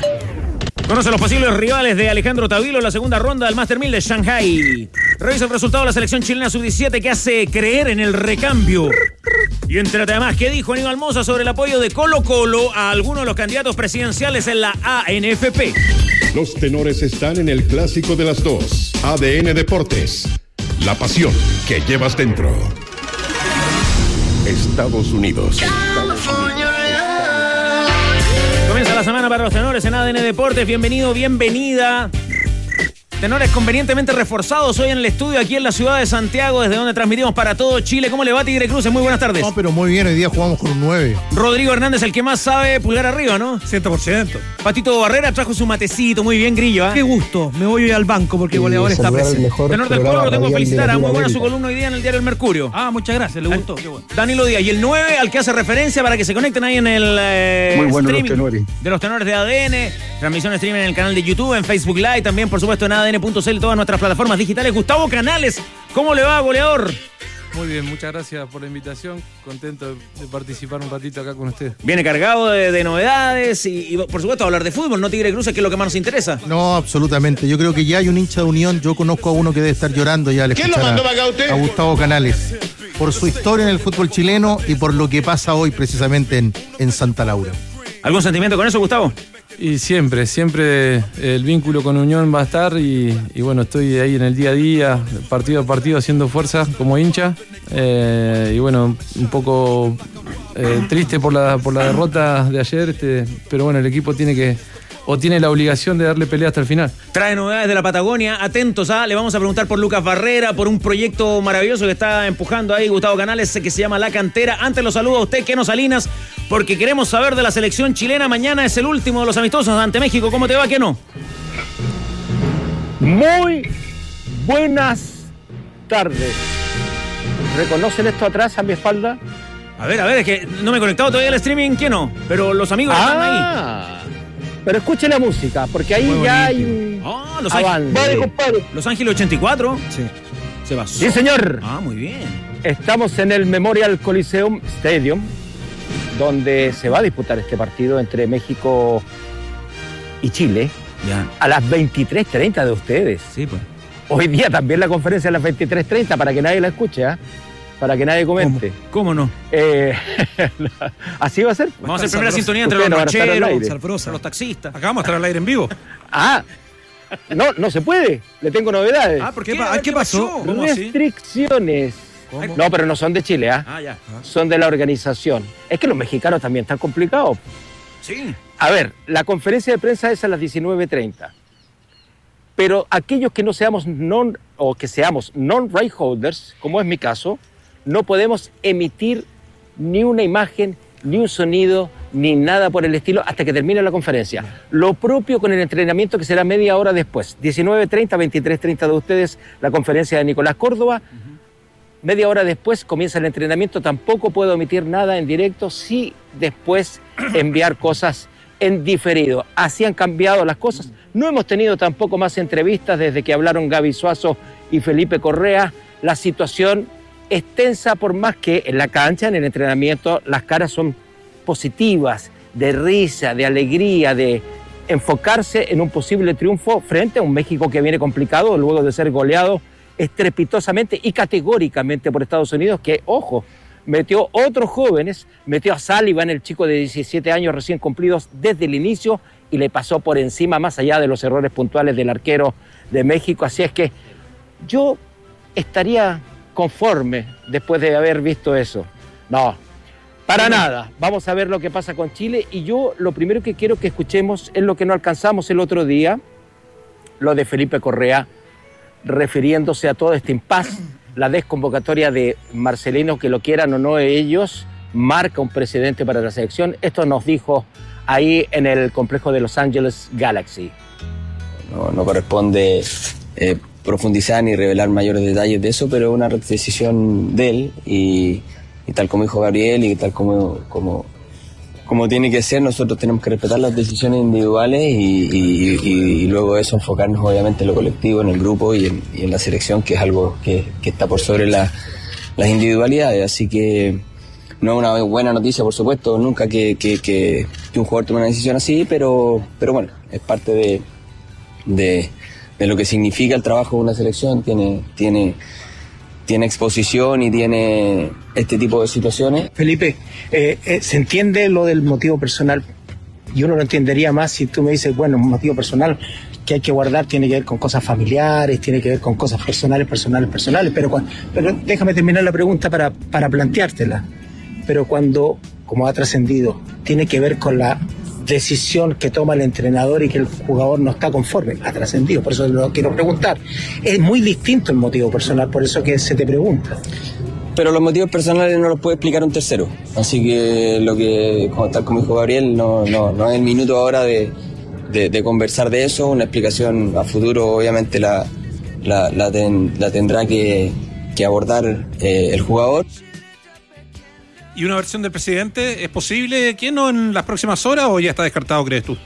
Conoce los posibles rivales de Alejandro Tavilo en la segunda ronda del Master mil de Shanghai. Revisa el resultado de la selección chilena sub diecisiete que hace creer en el recambio. Y entérate además qué dijo Aníbal Mosa sobre el apoyo de Colo Colo a algunos de los candidatos presidenciales en la A N F P. Los tenores están en el clásico de las dos. A D N Deportes. La pasión que llevas dentro. Estados Unidos. Comienza la semana para los tenores en A D N Deportes. Bienvenido, bienvenida. Tenores convenientemente reforzados hoy en el estudio aquí en la ciudad de Santiago, desde donde transmitimos para todo Chile. ¿Cómo le va, Tigre Cruces? Muy buenas tardes. No, pero muy bien, hoy día jugamos con un nueve. Rodrigo Hernández, el que más sabe, pulgar arriba, ¿no? cien por ciento. Patito Barrera trajo su matecito, muy bien, Grillo, ¿eh? Qué gusto, me voy hoy al banco porque el goleador está presente. Tenor del Pueblo, lo tengo que felicitar, ¿eh? Muy buena su columna hoy día en el diario El Mercurio. Ah, muchas gracias, le gustó. Qué bueno. Danilo Díaz, y el nueve al que hace referencia para que se conecten ahí en el eh, muy bueno streaming los tenores. De los tenores de A D N, transmisión streaming en el canal de YouTube, en Facebook Live, también por supuesto en A D N punto C L, todas nuestras plataformas digitales. Gustavo Canales, ¿cómo le va, goleador? Muy bien, muchas gracias por la invitación. Contento de participar un ratito acá con ustedes. Viene cargado de, de novedades y, y, por supuesto, hablar de fútbol, ¿no, Tigre Cruces, que es lo que más nos interesa? No, absolutamente. Yo creo que ya hay un hincha de Unión. Yo conozco a uno que debe estar llorando ya al escuchar a, a Gustavo Canales. Por su historia en el fútbol chileno y por lo que pasa hoy precisamente en, en Santa Laura. ¿Algún sentimiento con eso, Gustavo? Y siempre, siempre el vínculo con Unión va a estar y, y bueno, estoy ahí en el día a día, partido a partido, haciendo fuerza como hincha. Eh, y bueno, un poco eh, triste por la, por la derrota de ayer, este, pero bueno, el equipo tiene que, o tiene la obligación de darle pelea hasta el final. Trae novedades de la Patagonia, atentos, ¿ah? Le vamos a preguntar por Lucas Barrera, por un proyecto maravilloso que está empujando ahí Gustavo Canales, que se llama La Cantera. Antes lo saludo a usted, Keno Salinas, porque queremos saber de la selección chilena. Mañana es el último de los amistosos ante México. ¿Cómo te va, Keno? Muy buenas tardes. ¿Reconocen esto atrás a mi espalda? A ver, a ver, es que no me he conectado todavía al streaming, Keno, pero los amigos ah. están ahí. Pero escuche la música, porque ahí muy ya bonito. hay un oh, los avance. Vale, compadre. Los Ángeles ochenta y cuatro. Sí. Se basó. Sí, señor. Ah, muy bien. Estamos en el Memorial Coliseum Stadium, donde se va a disputar este partido entre México y Chile. Ya. A las veintitrés treinta de ustedes. Sí, pues. Hoy día también la conferencia a las veintitrés treinta, para que nadie la escuche, ¿eh? para que nadie comente. ¿Cómo, ¿Cómo no? Eh, así va a ser. Vamos a hacer primera sintonía entre los rancheros, los taxistas. Acá vamos a estar al aire en vivo. Ah, no, no se puede. Le tengo novedades. Ah, ¿por qué? ¿Qué, ¿qué, ¿qué pasó? pasó? Restricciones. ¿Cómo? No, pero no son de Chile, ¿ah? Ah, ya. Son de la organización. Es que los mexicanos también están complicados. Sí. A ver, la conferencia de prensa es a las diecinueve treinta. Pero aquellos que no seamos non o que seamos non-right holders, como es mi caso, no podemos emitir ni una imagen, ni un sonido, ni nada por el estilo hasta que termine la conferencia. Lo propio con el entrenamiento que será media hora después. diecinueve treinta, veintitrés treinta de ustedes, la conferencia de Nicolás Córdoba. Uh-huh. Media hora después comienza el entrenamiento. Tampoco puedo emitir nada en directo, sí después enviar cosas en diferido. Así han cambiado las cosas. No hemos tenido tampoco más entrevistas desde que hablaron Gaby Suazo y Felipe Correa. La situación es tensa, por más que en la cancha, en el entrenamiento, las caras son positivas, de risa, de alegría, de enfocarse en un posible triunfo frente a un México que viene complicado luego de ser goleado estrepitosamente y categóricamente por Estados Unidos, que, ojo, metió otros jóvenes, metió a Sullivan, el chico de diecisiete años recién cumplidos desde el inicio, y le pasó por encima, más allá de los errores puntuales del arquero de México. Así es que yo estaría conforme después de haber visto eso. No, para nada. Vamos a ver lo que pasa con Chile, y yo lo primero que quiero que escuchemos es lo que no alcanzamos el otro día, lo de Felipe Correa, refiriéndose a todo este impasse. La desconvocatoria de Marcelino, que lo quieran o no ellos, marca un precedente para la selección. Esto nos dijo ahí en el complejo de Los Angeles Galaxy. No, no corresponde eh, profundizar ni revelar mayores detalles de eso, pero es una decisión de él, y, y tal como dijo Gabriel y tal como, como, como tiene que ser, nosotros tenemos que respetar las decisiones individuales y, y, y, y luego de eso enfocarnos obviamente en lo colectivo, en el grupo y en, y en la selección, que es algo que, que está por sobre la, las individualidades. Así que no es una buena noticia, por supuesto, nunca que, que, que, que un jugador tome una decisión así, pero, pero bueno, es parte de, de, de lo que significa el trabajo de una selección. Tiene, tiene, tiene exposición y tiene este tipo de situaciones. Felipe, eh, eh, se entiende lo del motivo personal, y uno lo entendería más si tú me dices, bueno, un motivo personal que hay que guardar tiene que ver con cosas familiares, tiene que ver con cosas personales, personales, personales, pero, pero déjame terminar la pregunta para, para planteártela. Pero cuando, como ha trascendido, tiene que ver con la decisión que toma el entrenador y que el jugador no está conforme, ha trascendido, por eso lo quiero preguntar. Es muy distinto el motivo personal, por eso que se te pregunta. Pero los motivos personales no los puede explicar un tercero, así que lo que, como tal como dijo Gabriel, no, no, no es el minuto ahora de, de, de conversar de eso. Una explicación a futuro obviamente la, la, la, ten, la tendrá que, que abordar eh, el jugador. ¿Y una versión del presidente es posible? ¿Quién no en las próximas horas o ya está descartado, crees tú?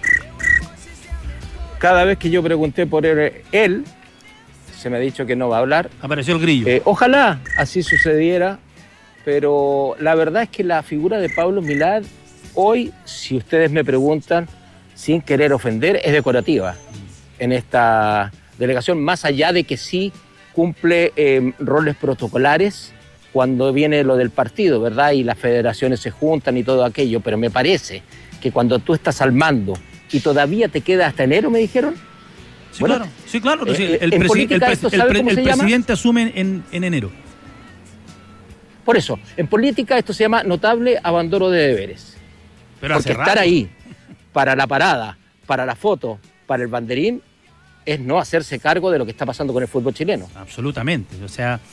Cada vez que yo pregunté por él, se me ha dicho que no va a hablar. Apareció el grillo. Eh, ojalá así sucediera, pero la verdad es que la figura de Pablo Milad hoy, si ustedes me preguntan, sin querer ofender, es decorativa en esta delegación, más allá de que sí cumple eh, roles protocolares cuando viene lo del partido, ¿verdad? Y las federaciones se juntan y todo aquello, pero me parece que cuando tú estás al mando y todavía te queda hasta enero, me dijeron. Sí, bueno, claro, sí, claro. Eh, sí, el, el, presi política, el, presi el, pre el presidente asume en, en enero. Por eso, en política esto se llama notable abandono de deberes. Pero porque estar ahí para la parada, para la foto, para el banderín, es no hacerse cargo de lo que está pasando con el fútbol chileno. Absolutamente, o sea...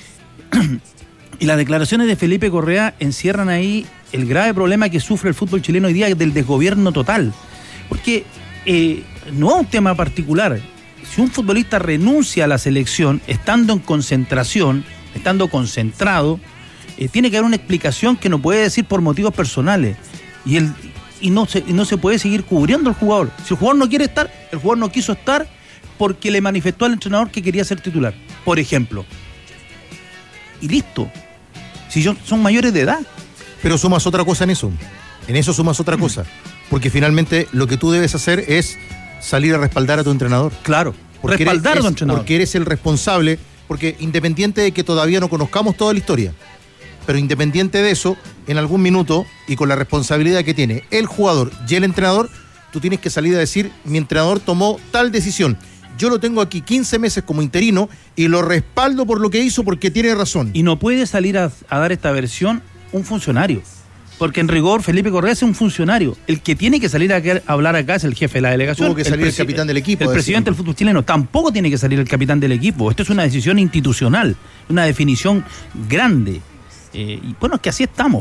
Y las declaraciones de Felipe Correa encierran ahí el grave problema que sufre el fútbol chileno hoy día del desgobierno total. Porque eh, no es un tema particular. Si un futbolista renuncia a la selección estando en concentración, estando concentrado, eh, tiene que haber una explicación que no puede decir por motivos personales. Y, el, y, no se, y no se puede seguir cubriendo al jugador. Si el jugador no quiere estar, el jugador no quiso estar porque le manifestó al entrenador que quería ser titular, por ejemplo. Y listo. Si son mayores de edad. Pero sumas otra cosa en eso. En eso sumas otra cosa. Porque finalmente lo que tú debes hacer es salir a respaldar a tu entrenador. Claro. Porque respaldar eres, a tu entrenador. Porque eres el responsable porque independiente de que todavía no conozcamos toda la historia, pero independiente de eso, en algún minuto y con la responsabilidad que tiene el jugador y el entrenador, tú tienes que salir a decir, mi entrenador tomó tal decisión. Yo lo tengo aquí quince meses como interino y lo respaldo por lo que hizo porque tiene razón. Y no puede salir a, a dar esta versión un funcionario. Porque en rigor Felipe Correa es un funcionario. El que tiene que salir a, a hablar acá es el jefe de la delegación. Tuvo que salir el, el capitán del equipo. El presidente del fútbol chileno. Tampoco tiene que salir el capitán del equipo. Esto es una decisión institucional, una definición grande. Eh, y bueno, es que así estamos.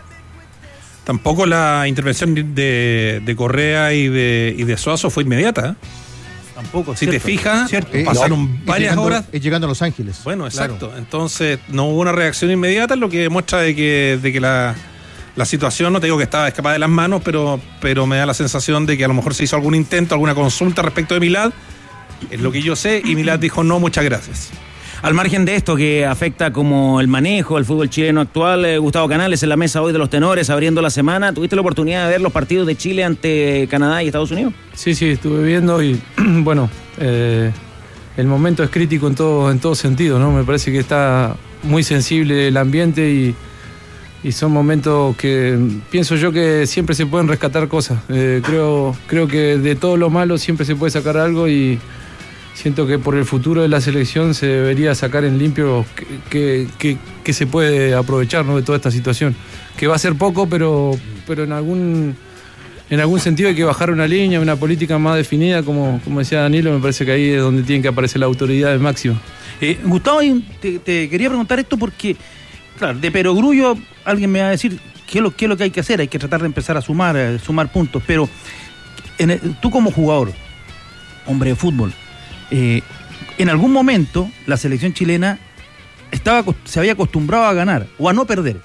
Tampoco la intervención de, de Correa y de, y de Suazo fue inmediata. ¿eh? Tampoco. Si cierto, te fijas, cierto. pasaron no, varias llegando, horas. Es llegando a Los Ángeles. Bueno, exacto. Claro. Entonces no hubo una reacción inmediata, lo que demuestra de que, de que la, la situación, no te digo que estaba escapada de las manos, pero, pero me da la sensación de que a lo mejor se hizo algún intento, alguna consulta respecto de Milad. Es lo que yo sé, y Milad dijo no, muchas gracias. Al margen de esto que afecta como el manejo del fútbol chileno actual, eh, Gustavo Canales en la mesa hoy de los tenores abriendo la semana, ¿tuviste la oportunidad de ver los partidos de Chile ante Canadá y Estados Unidos? Sí, sí, estuve viendo y bueno, eh, el momento es crítico en todo, en todo sentido, ¿no? Me parece que está muy sensible el ambiente y, y son momentos que pienso yo que siempre se pueden rescatar cosas. Eh, creo, creo que de todo lo malo siempre se puede sacar algo y siento que por el futuro de la selección se debería sacar en limpio que, que, que, que se puede aprovechar, ¿no? De toda esta situación. Que va a ser poco, pero, pero en algún en algún sentido hay que bajar una línea, una política más definida, como, como decía Danilo, me parece que ahí es donde tiene que aparecer la autoridad máxima. Eh, Gustavo, te, te quería preguntar esto porque, claro, de perogrullo alguien me va a decir qué es lo, qué es lo que hay que hacer, hay que tratar de empezar a sumar, a sumar puntos, pero en el, tú como jugador, hombre de fútbol, Eh, en algún momento la selección chilena estaba, se había acostumbrado a ganar o a no perder,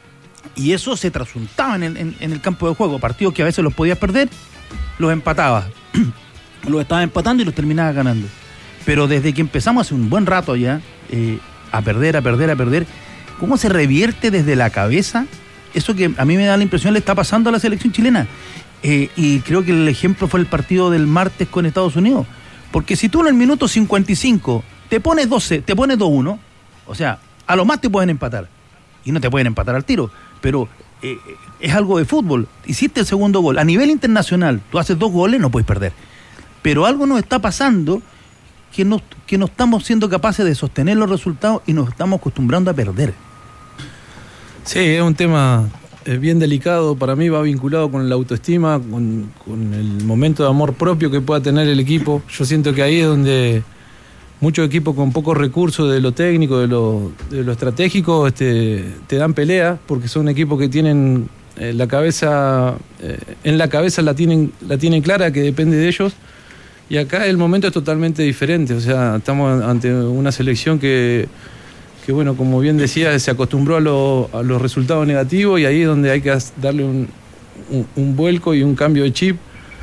y eso se trasuntaba en el, en, en el campo de juego. Partidos que a veces los podías perder, los empatabas los estabas empatando y los terminabas ganando. Pero desde que empezamos hace un buen rato ya eh, a perder, a perder, a perder, ¿cómo se revierte desde la cabeza eso que a mí me da la impresión le está pasando a la selección chilena? Eh, y creo que el ejemplo fue el partido del martes con Estados Unidos. Porque si tú en el minuto cincuenta y cinco te pones doce, te pones dos uno, o sea, a lo más te pueden empatar. Y no te pueden empatar al tiro. Pero eh, es algo de fútbol. Hiciste el segundo gol. A nivel internacional, tú haces dos goles, no puedes perder. Pero algo nos está pasando que no, que no estamos siendo capaces de sostener los resultados y nos estamos acostumbrando a perder. Sí, es un tema eh, bien delicado. Para mí va vinculado con la autoestima, con, con el momento de amor propio que pueda tener el equipo. Yo siento que ahí es donde muchos equipos con pocos recursos de lo técnico, de lo, de lo estratégico, este, te dan pelea, porque son equipos que tienen eh, la cabeza, eh, en la cabeza la tienen, la tienen clara, que depende de ellos. Y acá el momento es totalmente diferente. O sea, estamos ante una selección que, que bueno, como bien decía, se acostumbró a, lo, a los resultados negativos, y ahí es donde hay que darle un, un, un vuelco y un cambio de chip.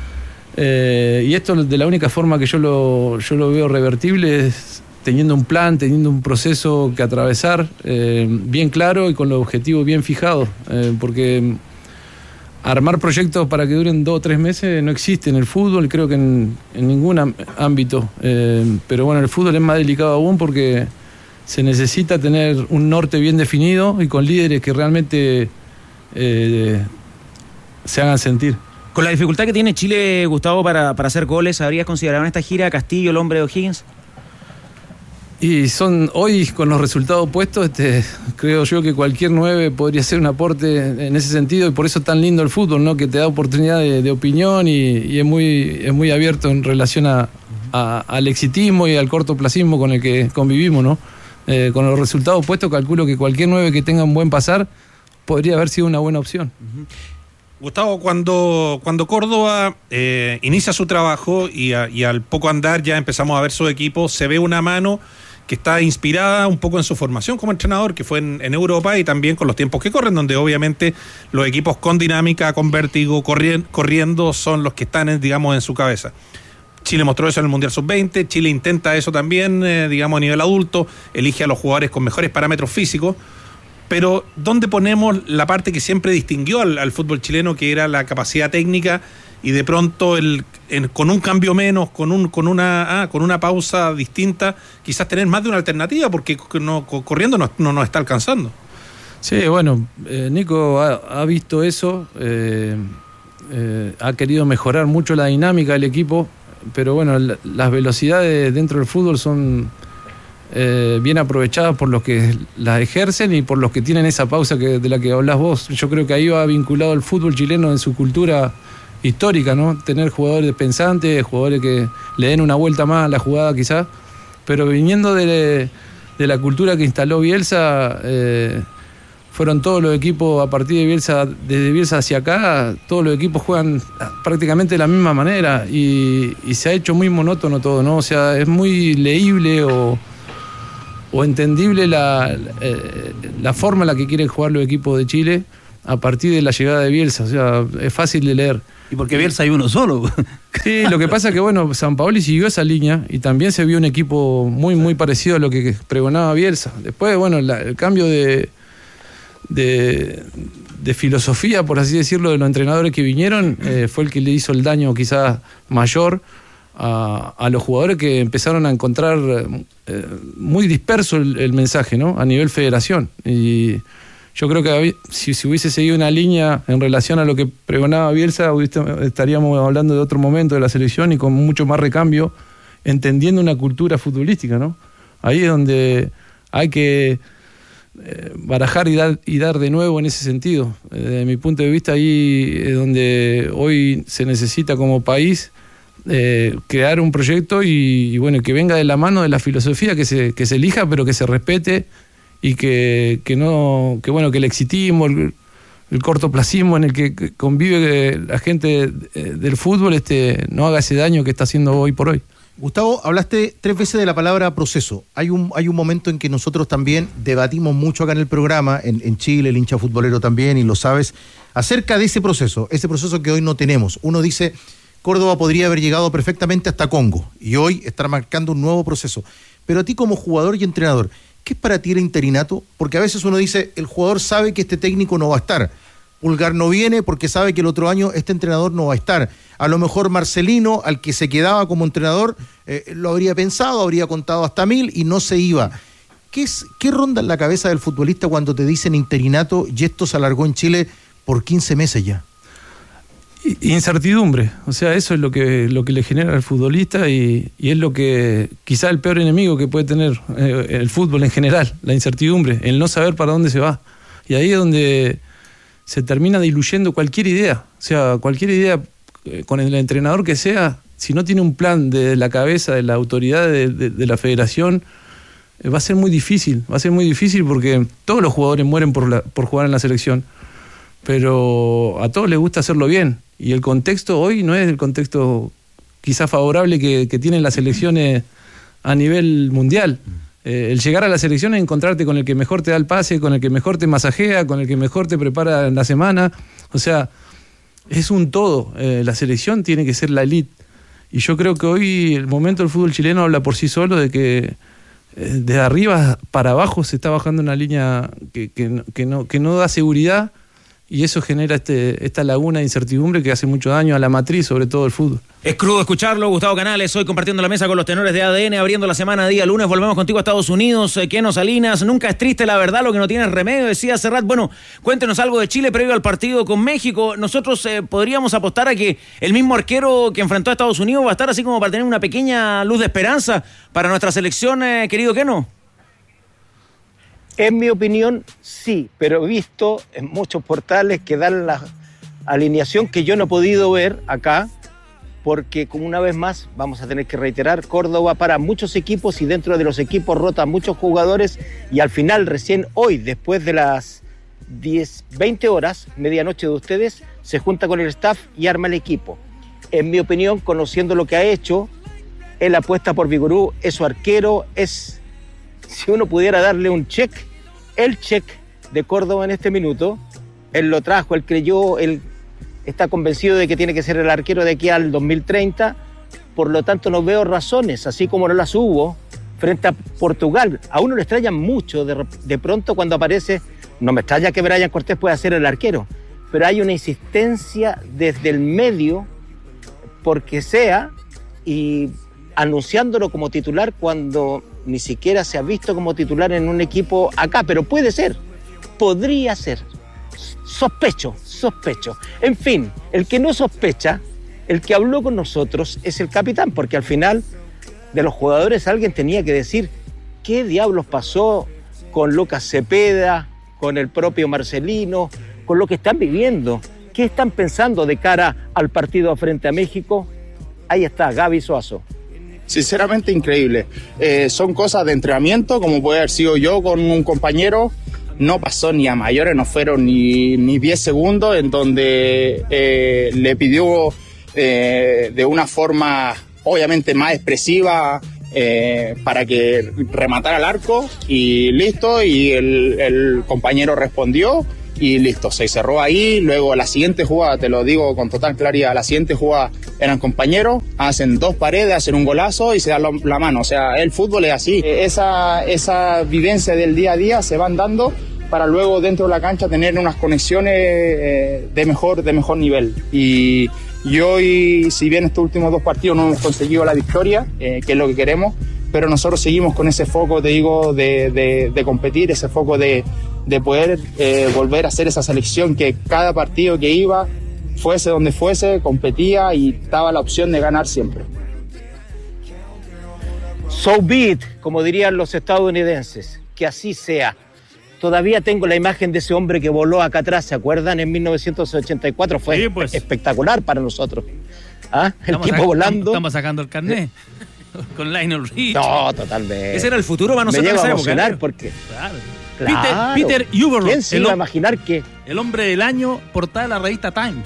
Eh, y esto, de la única forma que yo lo, yo lo veo revertible, es teniendo un plan, teniendo un proceso que atravesar eh, bien claro y con los objetivos bien fijados, eh, porque armar proyectos para que duren dos o tres meses no existe en el fútbol, creo que en, en ningún ámbito, eh, pero bueno, el fútbol es más delicado aún porque se necesita tener un norte bien definido y con líderes que realmente eh, se hagan sentir. Con la dificultad que tiene Chile, Gustavo, para, para hacer goles, ¿habrías considerado en esta gira a Castillo, el hombre de O'Higgins? Y son hoy, con los resultados puestos, este, creo yo que cualquier nueve podría ser un aporte en ese sentido, y por eso es tan lindo el fútbol, ¿no? Que te da oportunidad de, de opinión y, y es muy, es muy abierto en relación a, a, al exitismo y al cortoplacismo con el que convivimos, ¿no? Eh, con los resultados puestos, calculo que cualquier nueve que tenga un buen pasar podría haber sido una buena opción. Uh-huh. Gustavo, cuando, cuando Córdoba eh, inicia su trabajo y, a, y al poco andar ya empezamos a ver su equipo, se ve una mano que está inspirada un poco en su formación como entrenador, que fue en, en Europa, y también con los tiempos que corren, donde obviamente los equipos con dinámica, con vértigo, corrien, corriendo, son los que están, en, digamos, en su cabeza. Chile mostró eso en el Mundial sub veinte, Chile intenta eso también, eh, digamos, a nivel adulto, elige a los jugadores con mejores parámetros físicos. Pero ¿dónde ponemos la parte que siempre distinguió al, al fútbol chileno, que era la capacidad técnica y de pronto el, en, con un cambio menos, con un con una ah, con una pausa distinta, quizás tener más de una alternativa, porque no, corriendo no, no nos está alcanzando. Sí, bueno, eh, Nico ha, ha visto eso, eh, eh, ha querido mejorar mucho la dinámica del equipo, pero bueno, la, las velocidades dentro del fútbol son eh, bien aprovechadas por los que las ejercen y por los que tienen esa pausa que, de la que hablás vos. Yo creo que ahí va vinculado el fútbol chileno en su cultura histórica, ¿no? Tener jugadores pensantes, jugadores que le den una vuelta más a la jugada quizás, pero viniendo de, de la cultura que instaló Bielsa, eh, fueron todos los equipos a partir de Bielsa, desde Bielsa hacia acá, todos los equipos juegan prácticamente de la misma manera y, y se ha hecho muy monótono todo, ¿no? O sea, es muy leíble o, o entendible la, eh, la forma en la que quieren jugar los equipos de Chile a partir de la llegada de Bielsa, o sea, es fácil de leer. Y porque Bielsa hay uno solo. Sí, lo que pasa es que, bueno, Sampaoli siguió esa línea y también se vio un equipo muy, muy parecido a lo que pregonaba Bielsa. Después, bueno, la, el cambio de, de, de filosofía, por así decirlo, de los entrenadores que vinieron, eh, fue el que le hizo el daño quizás mayor a, a los jugadores que empezaron a encontrar eh, muy disperso el, el mensaje, ¿no? A nivel federación. Y yo creo que si, si hubiese seguido una línea en relación a lo que pregonaba Bielsa, estaríamos hablando de otro momento de la selección y con mucho más recambio, entendiendo una cultura futbolística, ¿no? Ahí es donde hay que eh, barajar y dar, y dar de nuevo en ese sentido. Eh, desde mi punto de vista, ahí es donde hoy se necesita como país eh, crear un proyecto y, y bueno, que venga de la mano de la filosofía, que se, que se elija, pero que se respete. Y que, que no, que bueno, que el exitismo, el, el cortoplacismo en el que convive la gente del fútbol este, no haga ese daño que está haciendo hoy por hoy. Gustavo, hablaste tres veces de la palabra proceso. Hay un, hay un momento en que nosotros también debatimos mucho acá en el programa, en, en Chile, el hincha futbolero también, y lo sabes, acerca de ese proceso, ese proceso que hoy no tenemos. Uno dice, Córdoba podría haber llegado perfectamente hasta Congo, y hoy está marcando un nuevo proceso. Pero a ti como jugador y entrenador, ¿qué es para ti el interinato? Porque a veces uno dice, el jugador sabe que este técnico no va a estar. Pulgar no viene porque sabe que el otro año este entrenador no va a estar. A lo mejor Marcelino, al que se quedaba como entrenador, eh, lo habría pensado, habría contado hasta mil y no se iba. ¿Qué, es, ¿Qué ronda en la cabeza del futbolista cuando te dicen interinato y esto se alargó en Chile por quince meses ya? Incertidumbre, o sea, eso es lo que, lo que le genera al futbolista y, y es lo que quizá el peor enemigo que puede tener eh, el fútbol en general, la incertidumbre, el no saber para dónde se va. Y ahí es donde se termina diluyendo cualquier idea, o sea, cualquier idea eh, con el entrenador que sea, si no tiene un plan de la cabeza de la autoridad de, de, de la federación, eh, va a ser muy difícil, va a ser muy difícil porque todos los jugadores mueren por, la, por jugar en la selección, pero a todos les gusta hacerlo bien. Y el contexto hoy no es el contexto quizás favorable que, que tienen las selecciones a nivel mundial. Eh, el llegar a la selección es encontrarte con el que mejor te da el pase, con el que mejor te masajea, con el que mejor te prepara en la semana. O sea, es un todo. Eh, la selección tiene que ser la elite. Y yo creo que hoy el momento del fútbol chileno habla por sí solo de que eh, de arriba para abajo se está bajando una línea que, que, que, no, que no da seguridad. Y eso genera este, esta laguna de incertidumbre que hace mucho daño a la matriz, sobre todo el fútbol. Es crudo escucharlo, Gustavo Canales, hoy compartiendo la mesa con los tenores de A D N, abriendo la semana día lunes, volvemos contigo a Estados Unidos, Keno Salinas, nunca es triste la verdad, lo que no tiene remedio, decía Serrat. Bueno, cuéntenos algo de Chile previo al partido con México. Nosotros eh, podríamos apostar a que el mismo arquero que enfrentó a Estados Unidos va a estar así como para tener una pequeña luz de esperanza para nuestra selección, eh, querido Keno. En mi opinión, sí, pero he visto en muchos portales que dan la alineación que yo no he podido ver acá, porque como una vez más, vamos a tener que reiterar, Córdoba para muchos equipos y dentro de los equipos rota muchos jugadores y al final, recién hoy, después de las diez, veinte horas, medianoche de ustedes, se junta con el staff y arma el equipo. En mi opinión, conociendo lo que ha hecho, él apuesta por Vigorú, es su arquero, es... Si uno pudiera darle un check, el check de Córdoba en este minuto, él lo trajo, él creyó, él está convencido de que tiene que ser el arquero de aquí al dos mil treinta, por lo tanto no veo razones, así como no las hubo frente a Portugal. A uno le extraña mucho de, de pronto cuando aparece, no me extraña que Brian Cortés pueda ser el arquero, pero hay una insistencia desde el medio porque sea y anunciándolo como titular cuando ni siquiera se ha visto como titular en un equipo acá, pero puede ser, podría ser. Sospecho, sospecho. En fin, el que no sospecha, el que habló con nosotros es el capitán, porque al final de los jugadores alguien tenía que decir qué diablos pasó con Lucas Cepeda, con el propio Marcelino, con lo que están viviendo, qué están pensando de cara al partido frente a México. Ahí está, Gaby Suazo. Sinceramente increíble. Eh, son cosas de entrenamiento, como puede haber sido yo con un compañero. No pasó ni a mayores, no fueron ni, ni diez segundos, en donde eh, le pidió eh, de una forma obviamente más expresiva eh, para que rematara el arco y listo, y el, el compañero respondió y listo, se cerró ahí. Luego la siguiente jugada, te lo digo con total claridad, la siguiente jugada eran compañeros, hacen dos paredes, hacen un golazo y se dan la, la mano. O sea, el fútbol es así. Esa, esa vivencia del día a día se van dando para luego dentro de la cancha tener unas conexiones eh, de mejor, de mejor nivel. Y, y hoy, si bien estos últimos dos partidos no hemos conseguido la victoria, eh, que es lo que queremos, pero nosotros seguimos con ese foco, te digo, de, de, de competir, ese foco de, de poder eh, volver a hacer esa selección que cada partido que iba, fuese donde fuese, competía y daba la opción de ganar siempre. So be it, como dirían los estadounidenses, que así sea. Todavía tengo la imagen de ese hombre que voló acá atrás, ¿se acuerdan? En mil novecientos ochenta y cuatro fue sí, pues. espectacular para nosotros. ¿Ah? El estamos tipo volando. Estamos sacando el carnet. Con Lionel Richie. No, totalmente. Ese era el futuro para nosotros. Me llevo a emocionar época, porque... Claro. Claro. Peter, Peter Uberroth. ¿Quién se iba a imaginar que...? El hombre del año, portada de la revista Times.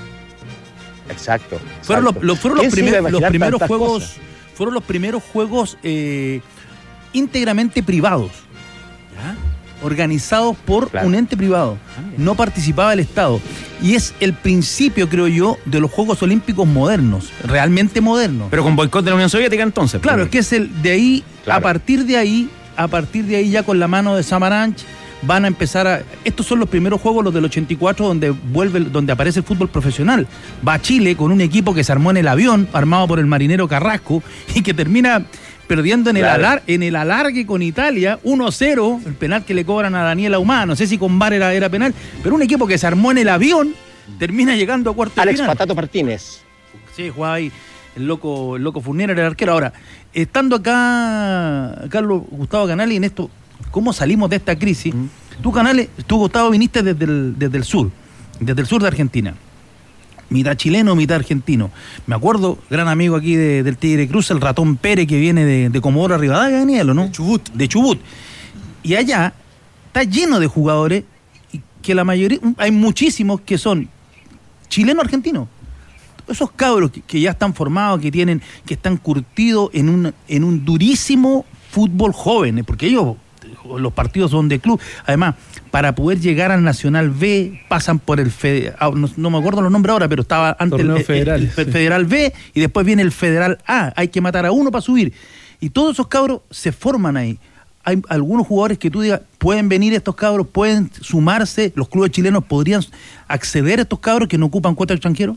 Exacto. exacto. Fueron los, los, fueron los, primer, los primeros juegos... Cosas? Fueron los primeros juegos eh, íntegramente privados. ¿Ya? Organizados por claro. un ente privado. No participaba el Estado. Y es el principio, creo yo, de los Juegos Olímpicos modernos, realmente modernos. Pero con boicot de la Unión Soviética entonces. Claro, es que es el de ahí, claro. a partir de ahí, a partir de ahí ya con la mano de Samaranch, van a empezar a... Estos son los primeros juegos, los del ochenta y cuatro, donde vuelve, donde aparece el fútbol profesional. Va a Chile con un equipo que se armó en el avión, armado por el marinero Carrasco, y que termina... perdiendo en el, claro. alar, en el alargue con Italia, uno cero, el penal que le cobran a Daniel Ahumada, no sé si con V A R era, era penal, pero un equipo que se armó en el avión, termina llegando a cuarto de Alex final. Patato Martínez. Sí, jugaba ahí, el loco, el loco Fournier era el arquero. Ahora, estando acá, Carlos Gustavo Canales, en esto, ¿cómo salimos de esta crisis? Mm. Tú, Canales, tú, Gustavo, viniste desde el, desde el sur, desde el sur de Argentina. Mitad chileno, mitad argentino. Me acuerdo, gran amigo aquí de, del Tigre Cruz, el Ratón Pérez, que viene de, de Comodoro Rivadavia, Daniel, ¿no? De Chubut. De Chubut. Y allá está lleno de jugadores, que la mayoría, hay muchísimos que son chilenos-argentinos. Esos cabros que, que ya están formados, que tienen, que están curtidos en un, en un durísimo fútbol joven, porque ellos, los partidos son de club. Además, para poder llegar al Nacional B, pasan por el Federal, no, no me acuerdo los nombres ahora, pero estaba antes el, federal, el, el, el Federal B y después viene el Federal A. Hay que matar a uno para subir. Y todos esos cabros se forman ahí. Hay algunos jugadores que tú digas, pueden venir estos cabros, pueden sumarse, los clubes chilenos podrían acceder a estos cabros que no ocupan cuota extranjeros.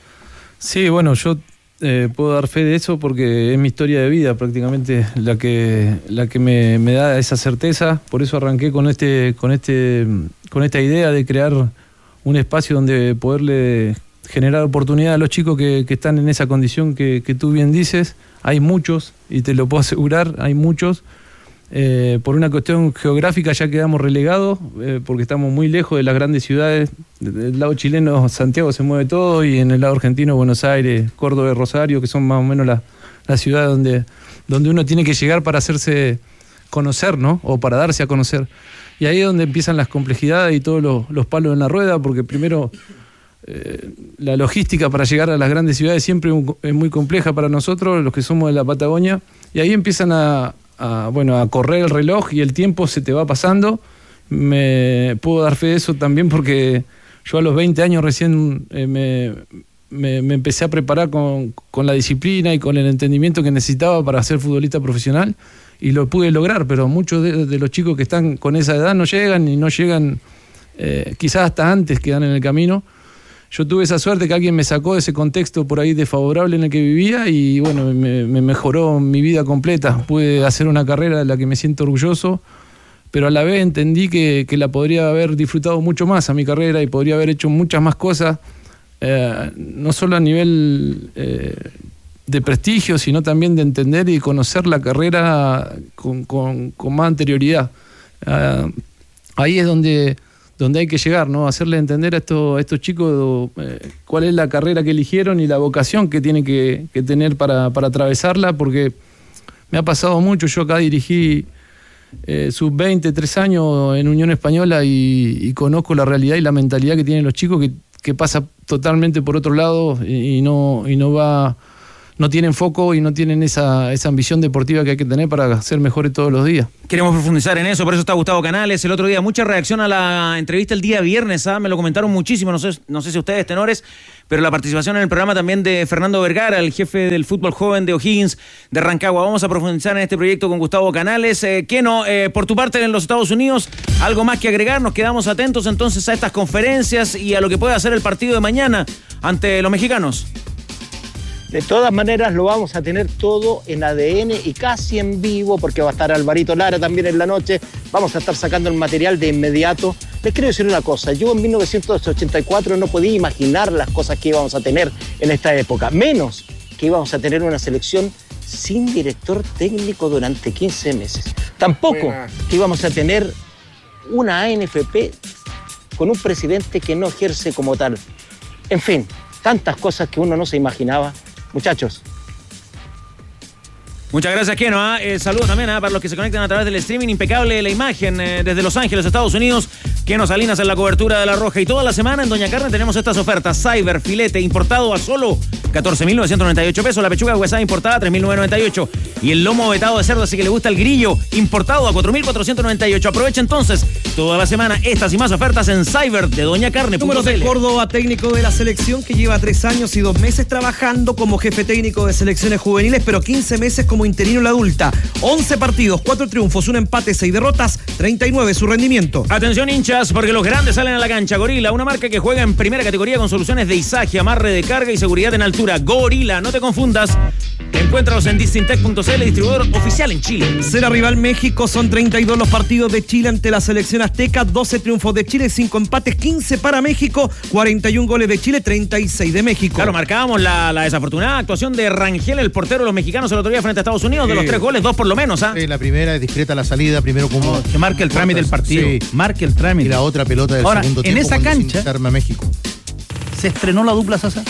Sí, bueno, yo eh, puedo dar fe de eso porque es mi historia de vida prácticamente la que la que me, me da esa certeza. Por eso arranqué con este con este con esta idea de crear un espacio donde poderle generar oportunidad a los chicos que, que están en esa condición que, que tú bien dices. Hay muchos, y te lo puedo asegurar, hay muchos. Eh, por una cuestión geográfica ya quedamos relegados, eh, porque estamos muy lejos de las grandes ciudades. Del lado chileno Santiago se mueve todo, y en el lado argentino Buenos Aires, Córdoba y Rosario, que son más o menos las la ciudades donde, donde uno tiene que llegar para hacerse conocer, ¿no? O para darse a conocer. Y ahí es donde empiezan las complejidades y todos los, los palos en la rueda, porque primero eh, la logística para llegar a las grandes ciudades siempre es muy compleja para nosotros, los que somos de la Patagonia, y ahí empiezan a A, bueno, a correr el reloj y el tiempo se te va pasando. Me puedo dar fe de eso también porque yo a los veinte años recién eh, me, me, me empecé a preparar con, con la disciplina y con el entendimiento que necesitaba para ser futbolista profesional, y lo pude lograr, pero muchos de, de los chicos que están con esa edad no llegan, y no llegan, eh, quizás hasta antes quedan en el camino. yo tuve esa suerte que alguien me sacó de ese contexto por ahí desfavorable en el que vivía y bueno, me, me mejoró mi vida completa. Pude hacer una carrera de la que me siento orgulloso, pero a la vez entendí que, que la podría haber disfrutado mucho más a mi carrera y podría haber hecho muchas más cosas, eh, no solo a nivel eh, de prestigio, sino también de entender y conocer la carrera con, con, con más anterioridad. Eh, ahí es donde... donde hay que llegar, ¿no? Hacerle entender a estos, a estos chicos eh, cuál es la carrera que eligieron y la vocación que tienen que, que tener para, para atravesarla, porque me ha pasado mucho. Yo acá dirigí eh, sub veinte, tres años en Unión Española y, y conozco la realidad y la mentalidad que tienen los chicos, que, que pasa totalmente por otro lado y, y no, y no va... no tienen foco y no tienen esa, esa ambición deportiva que hay que tener para ser mejores todos los días. Queremos profundizar en eso, por eso está Gustavo Canales. El otro día, mucha reacción a la entrevista el día viernes, ¿ah? Me lo comentaron muchísimo, no sé, no sé si ustedes, tenores, pero la participación en el programa también de Fernando Vergara, el jefe del fútbol joven de O'Higgins de Rancagua. Vamos a profundizar en este proyecto con Gustavo Canales. Eh, Keno, eh, por tu parte en los Estados Unidos, ¿algo más que agregar? Nos quedamos atentos entonces a estas conferencias y a lo que puede hacer el partido de mañana ante los mexicanos. De todas maneras lo vamos a tener todo en A D N y casi en vivo, porque va a estar Alvarito Lara también en la noche. Vamos a estar sacando el material de inmediato. Les quiero decir una cosa, yo en mil novecientos ochenta y cuatro no podía imaginar las cosas que íbamos a tener en esta época, menos que íbamos a tener una selección sin director técnico durante quince meses. Tampoco Buena. que íbamos a tener una A N F P con un presidente que no ejerce como tal. En fin, tantas cosas que uno no se imaginaba. Muchachos. Muchas gracias, Keno. ¿eh? Eh, saludos también ¿eh? para los que se conectan a través del streaming. Impecable la imagen eh, desde Los Ángeles, Estados Unidos. Keno Salinas en la cobertura de La Roja. Y toda la semana en Doña Carne tenemos estas ofertas. Cyber, filete, importado a solo catorce mil novecientos noventa y ocho pesos. La pechuga huesada importada, tres mil novecientos noventa y ocho. Y el lomo vetado de cerdo, así que le gusta el grillo, importado a cuatro mil cuatrocientos noventa y ocho. Aprovecha entonces toda la semana estas y más ofertas en Cyber de Doña Carne. Números de Córdoba, técnico de la selección que lleva tres años y dos meses trabajando como jefe técnico de selecciones juveniles, pero quince meses como interino en la adulta. once partidos, cuatro triunfos, un empate, seis derrotas, treinta y nueve su rendimiento. Atención hinchas, porque los grandes salen a la cancha. Gorila, una marca que juega en primera categoría con soluciones de izaje, amarre de carga y seguridad en altura. Gorila, no te confundas. Encuéntralos en distintec punto c l, distribuidor oficial en Chile. Será rival México, son treinta y dos los partidos de Chile ante la selección azteca, doce triunfos de Chile, cinco empates, quince para México, cuarenta y un goles de Chile, treinta y seis de México. Claro, marcábamos la, la desafortunada actuación de Rangel, el portero de los mexicanos el otro día frente a Estados Unidos. De los tres goles, dos por lo menos. ¿ah? Sí, la primera es discreta la salida, primero como... No, que marque el trámite del partido. Sí. Marque el trámite. Y la otra pelota del Ahora, segundo en tiempo. esa cancha se arma México. Se estrenó la dupla Sasa.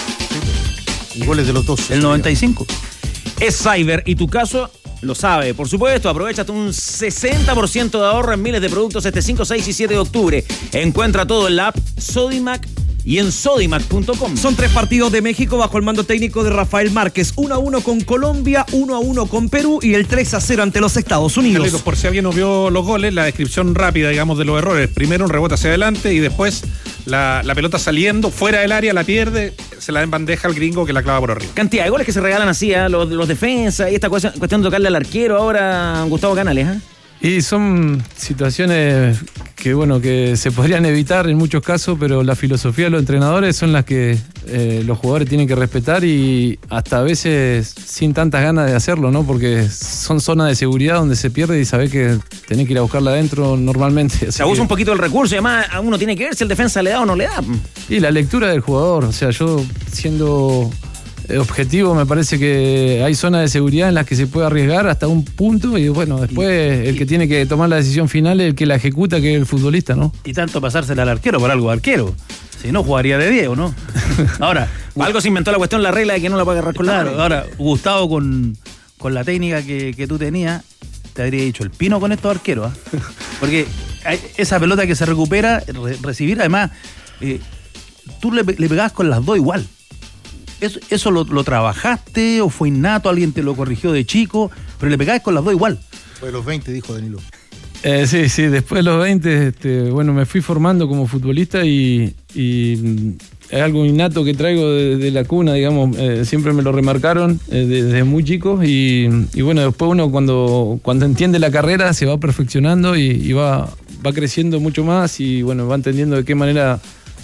Y goles de los dos. El noventa y cinco. Es Cyber y tu caso lo sabe. Por supuesto, aprovechate un sesenta por ciento de ahorro en miles de productos este cinco, seis y siete de octubre. Encuentra todo en la app Sodimac y en sodimac punto com. Son tres partidos de México bajo el mando técnico de Rafael Márquez. uno a uno con Colombia, uno a uno con Perú y el tres a cero ante los Estados Unidos. Carlitos, por si alguien no vio los goles, la descripción rápida, digamos, de los errores. Primero un rebote hacia adelante y después la, la pelota saliendo fuera del área, la pierde, se la da en bandeja al gringo que la clava por arriba. Cantidad de goles que se regalan así, ¿eh? los, los defensas y esta cuestión, cuestión de tocarle al arquero ahora, Gustavo Canales. ¿eh? Y son situaciones que, bueno, que se podrían evitar en muchos casos, pero la filosofía de los entrenadores son las que eh, los jugadores tienen que respetar y hasta a veces sin tantas ganas de hacerlo, ¿no? Porque son zonas de seguridad donde se pierde y sabés que tenés que ir a buscarla adentro normalmente. Se abusa que... un poquito el recurso y además uno tiene que ver si el defensa le da o no le da. Y la lectura del jugador, o sea, yo siendo... objetivo, me parece que hay zonas de seguridad en las que se puede arriesgar hasta un punto y bueno, después el que tiene que tomar la decisión final es el que la ejecuta, que es el futbolista, ¿no? Y tanto pasársela al arquero por algo arquero. Si no, jugaría de Diego, ¿no? Ahora, algo se inventó la cuestión, la regla de que no la puede agarrar con la claro, ahora, Gustavo, con, con la técnica que, que tú tenías, te habría dicho el pino con estos arqueros, ¿eh? Porque hay esa pelota que se recupera, re, recibir, además, eh, tú le, le pegabas con las dos igual. ¿Eso, eso lo, lo trabajaste o fue innato? ¿Alguien te lo corrigió de chico? Pero le pegabas con las dos igual. Fue de los veinte, dijo Danilo. Eh, sí, sí, después de los veinte, este, bueno, me fui formando como futbolista y, y es algo innato que traigo de, de la cuna, digamos, eh, siempre me lo remarcaron eh, desde muy chicos y, y bueno, después uno cuando, cuando entiende la carrera se va perfeccionando y, y va, va creciendo mucho más y bueno, va entendiendo de qué manera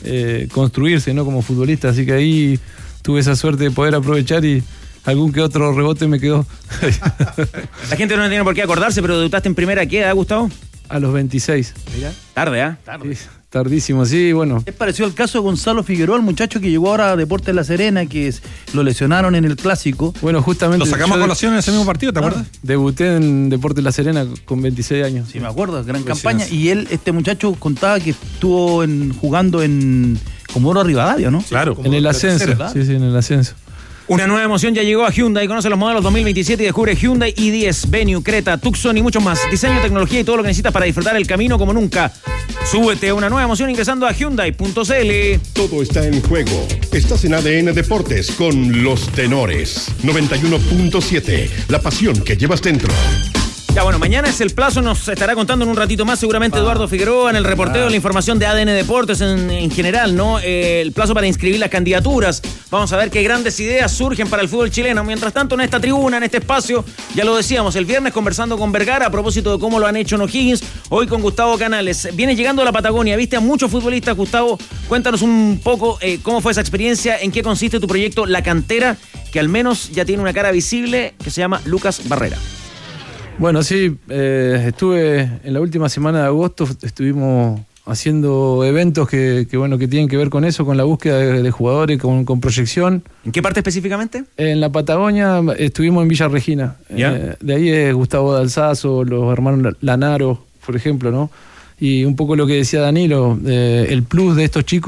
eh, construirse, ¿no? Como futbolista, así que ahí tuve esa suerte de poder aprovechar y algún que otro rebote me quedó. La gente no tiene por qué acordarse, pero debutaste en primera, ¿a qué edad, Gustavo? A los veintiséis. Mira. Tarde, ¿ah? ¿eh? Tarde. Sí, tardísimo, sí, bueno. Es parecido al caso de Gonzalo Figueroa, el muchacho que llegó ahora a Deportes La Serena, que es, lo lesionaron en el Clásico. Bueno, justamente... Lo sacamos a colación en ese mismo partido, ¿te acuerdas? Debuté en Deportes La Serena con veintiséis años. Sí, me acuerdo, gran campaña. Y él, este muchacho contaba que estuvo en, jugando en Comodoro Rivadavia, ¿no? Claro. En el ascenso, tercera, sí, sí, en el ascenso. Una nueva emoción ya llegó a Hyundai. Conoce los modelos dos mil veintisiete y descubre Hyundai i diez, Venue, Creta, Tucson y muchos más. Diseño, tecnología y todo lo que necesitas para disfrutar el camino como nunca. Súbete a una nueva emoción ingresando a Hyundai punto c l. Todo está en juego. Estás en A D N Deportes con Los Tenores. noventa y uno punto siete. La pasión que llevas dentro. Ya, bueno, mañana es el plazo, nos estará contando en un ratito más seguramente ah, Eduardo Figueroa en el reporteo de ah. la información de A D N Deportes en, en general, ¿no? Eh, el plazo para inscribir las candidaturas. Vamos a ver qué grandes ideas surgen para el fútbol chileno. Mientras tanto, en esta tribuna, en este espacio, ya lo decíamos, el viernes conversando con Vergara a propósito de cómo lo han hecho en O'Higgins, hoy con Gustavo Canales. Vienes llegando a la Patagonia, viste a muchos futbolistas, Gustavo, cuéntanos un poco eh, cómo fue esa experiencia, en qué consiste tu proyecto La Cantera, que al menos ya tiene una cara visible, que se llama Lucas Barrera. Bueno, sí, eh, estuve en la última semana de agosto, estuvimos haciendo eventos que, que bueno que tienen que ver con eso, con la búsqueda de, de jugadores, con, con proyección. ¿En qué parte específicamente? En la Patagonia estuvimos en Villa Regina. Eh, de ahí es Gustavo Dalzazo, los hermanos Lanaro, por ejemplo, ¿no? Y un poco lo que decía Danilo, eh, el plus de estos chicos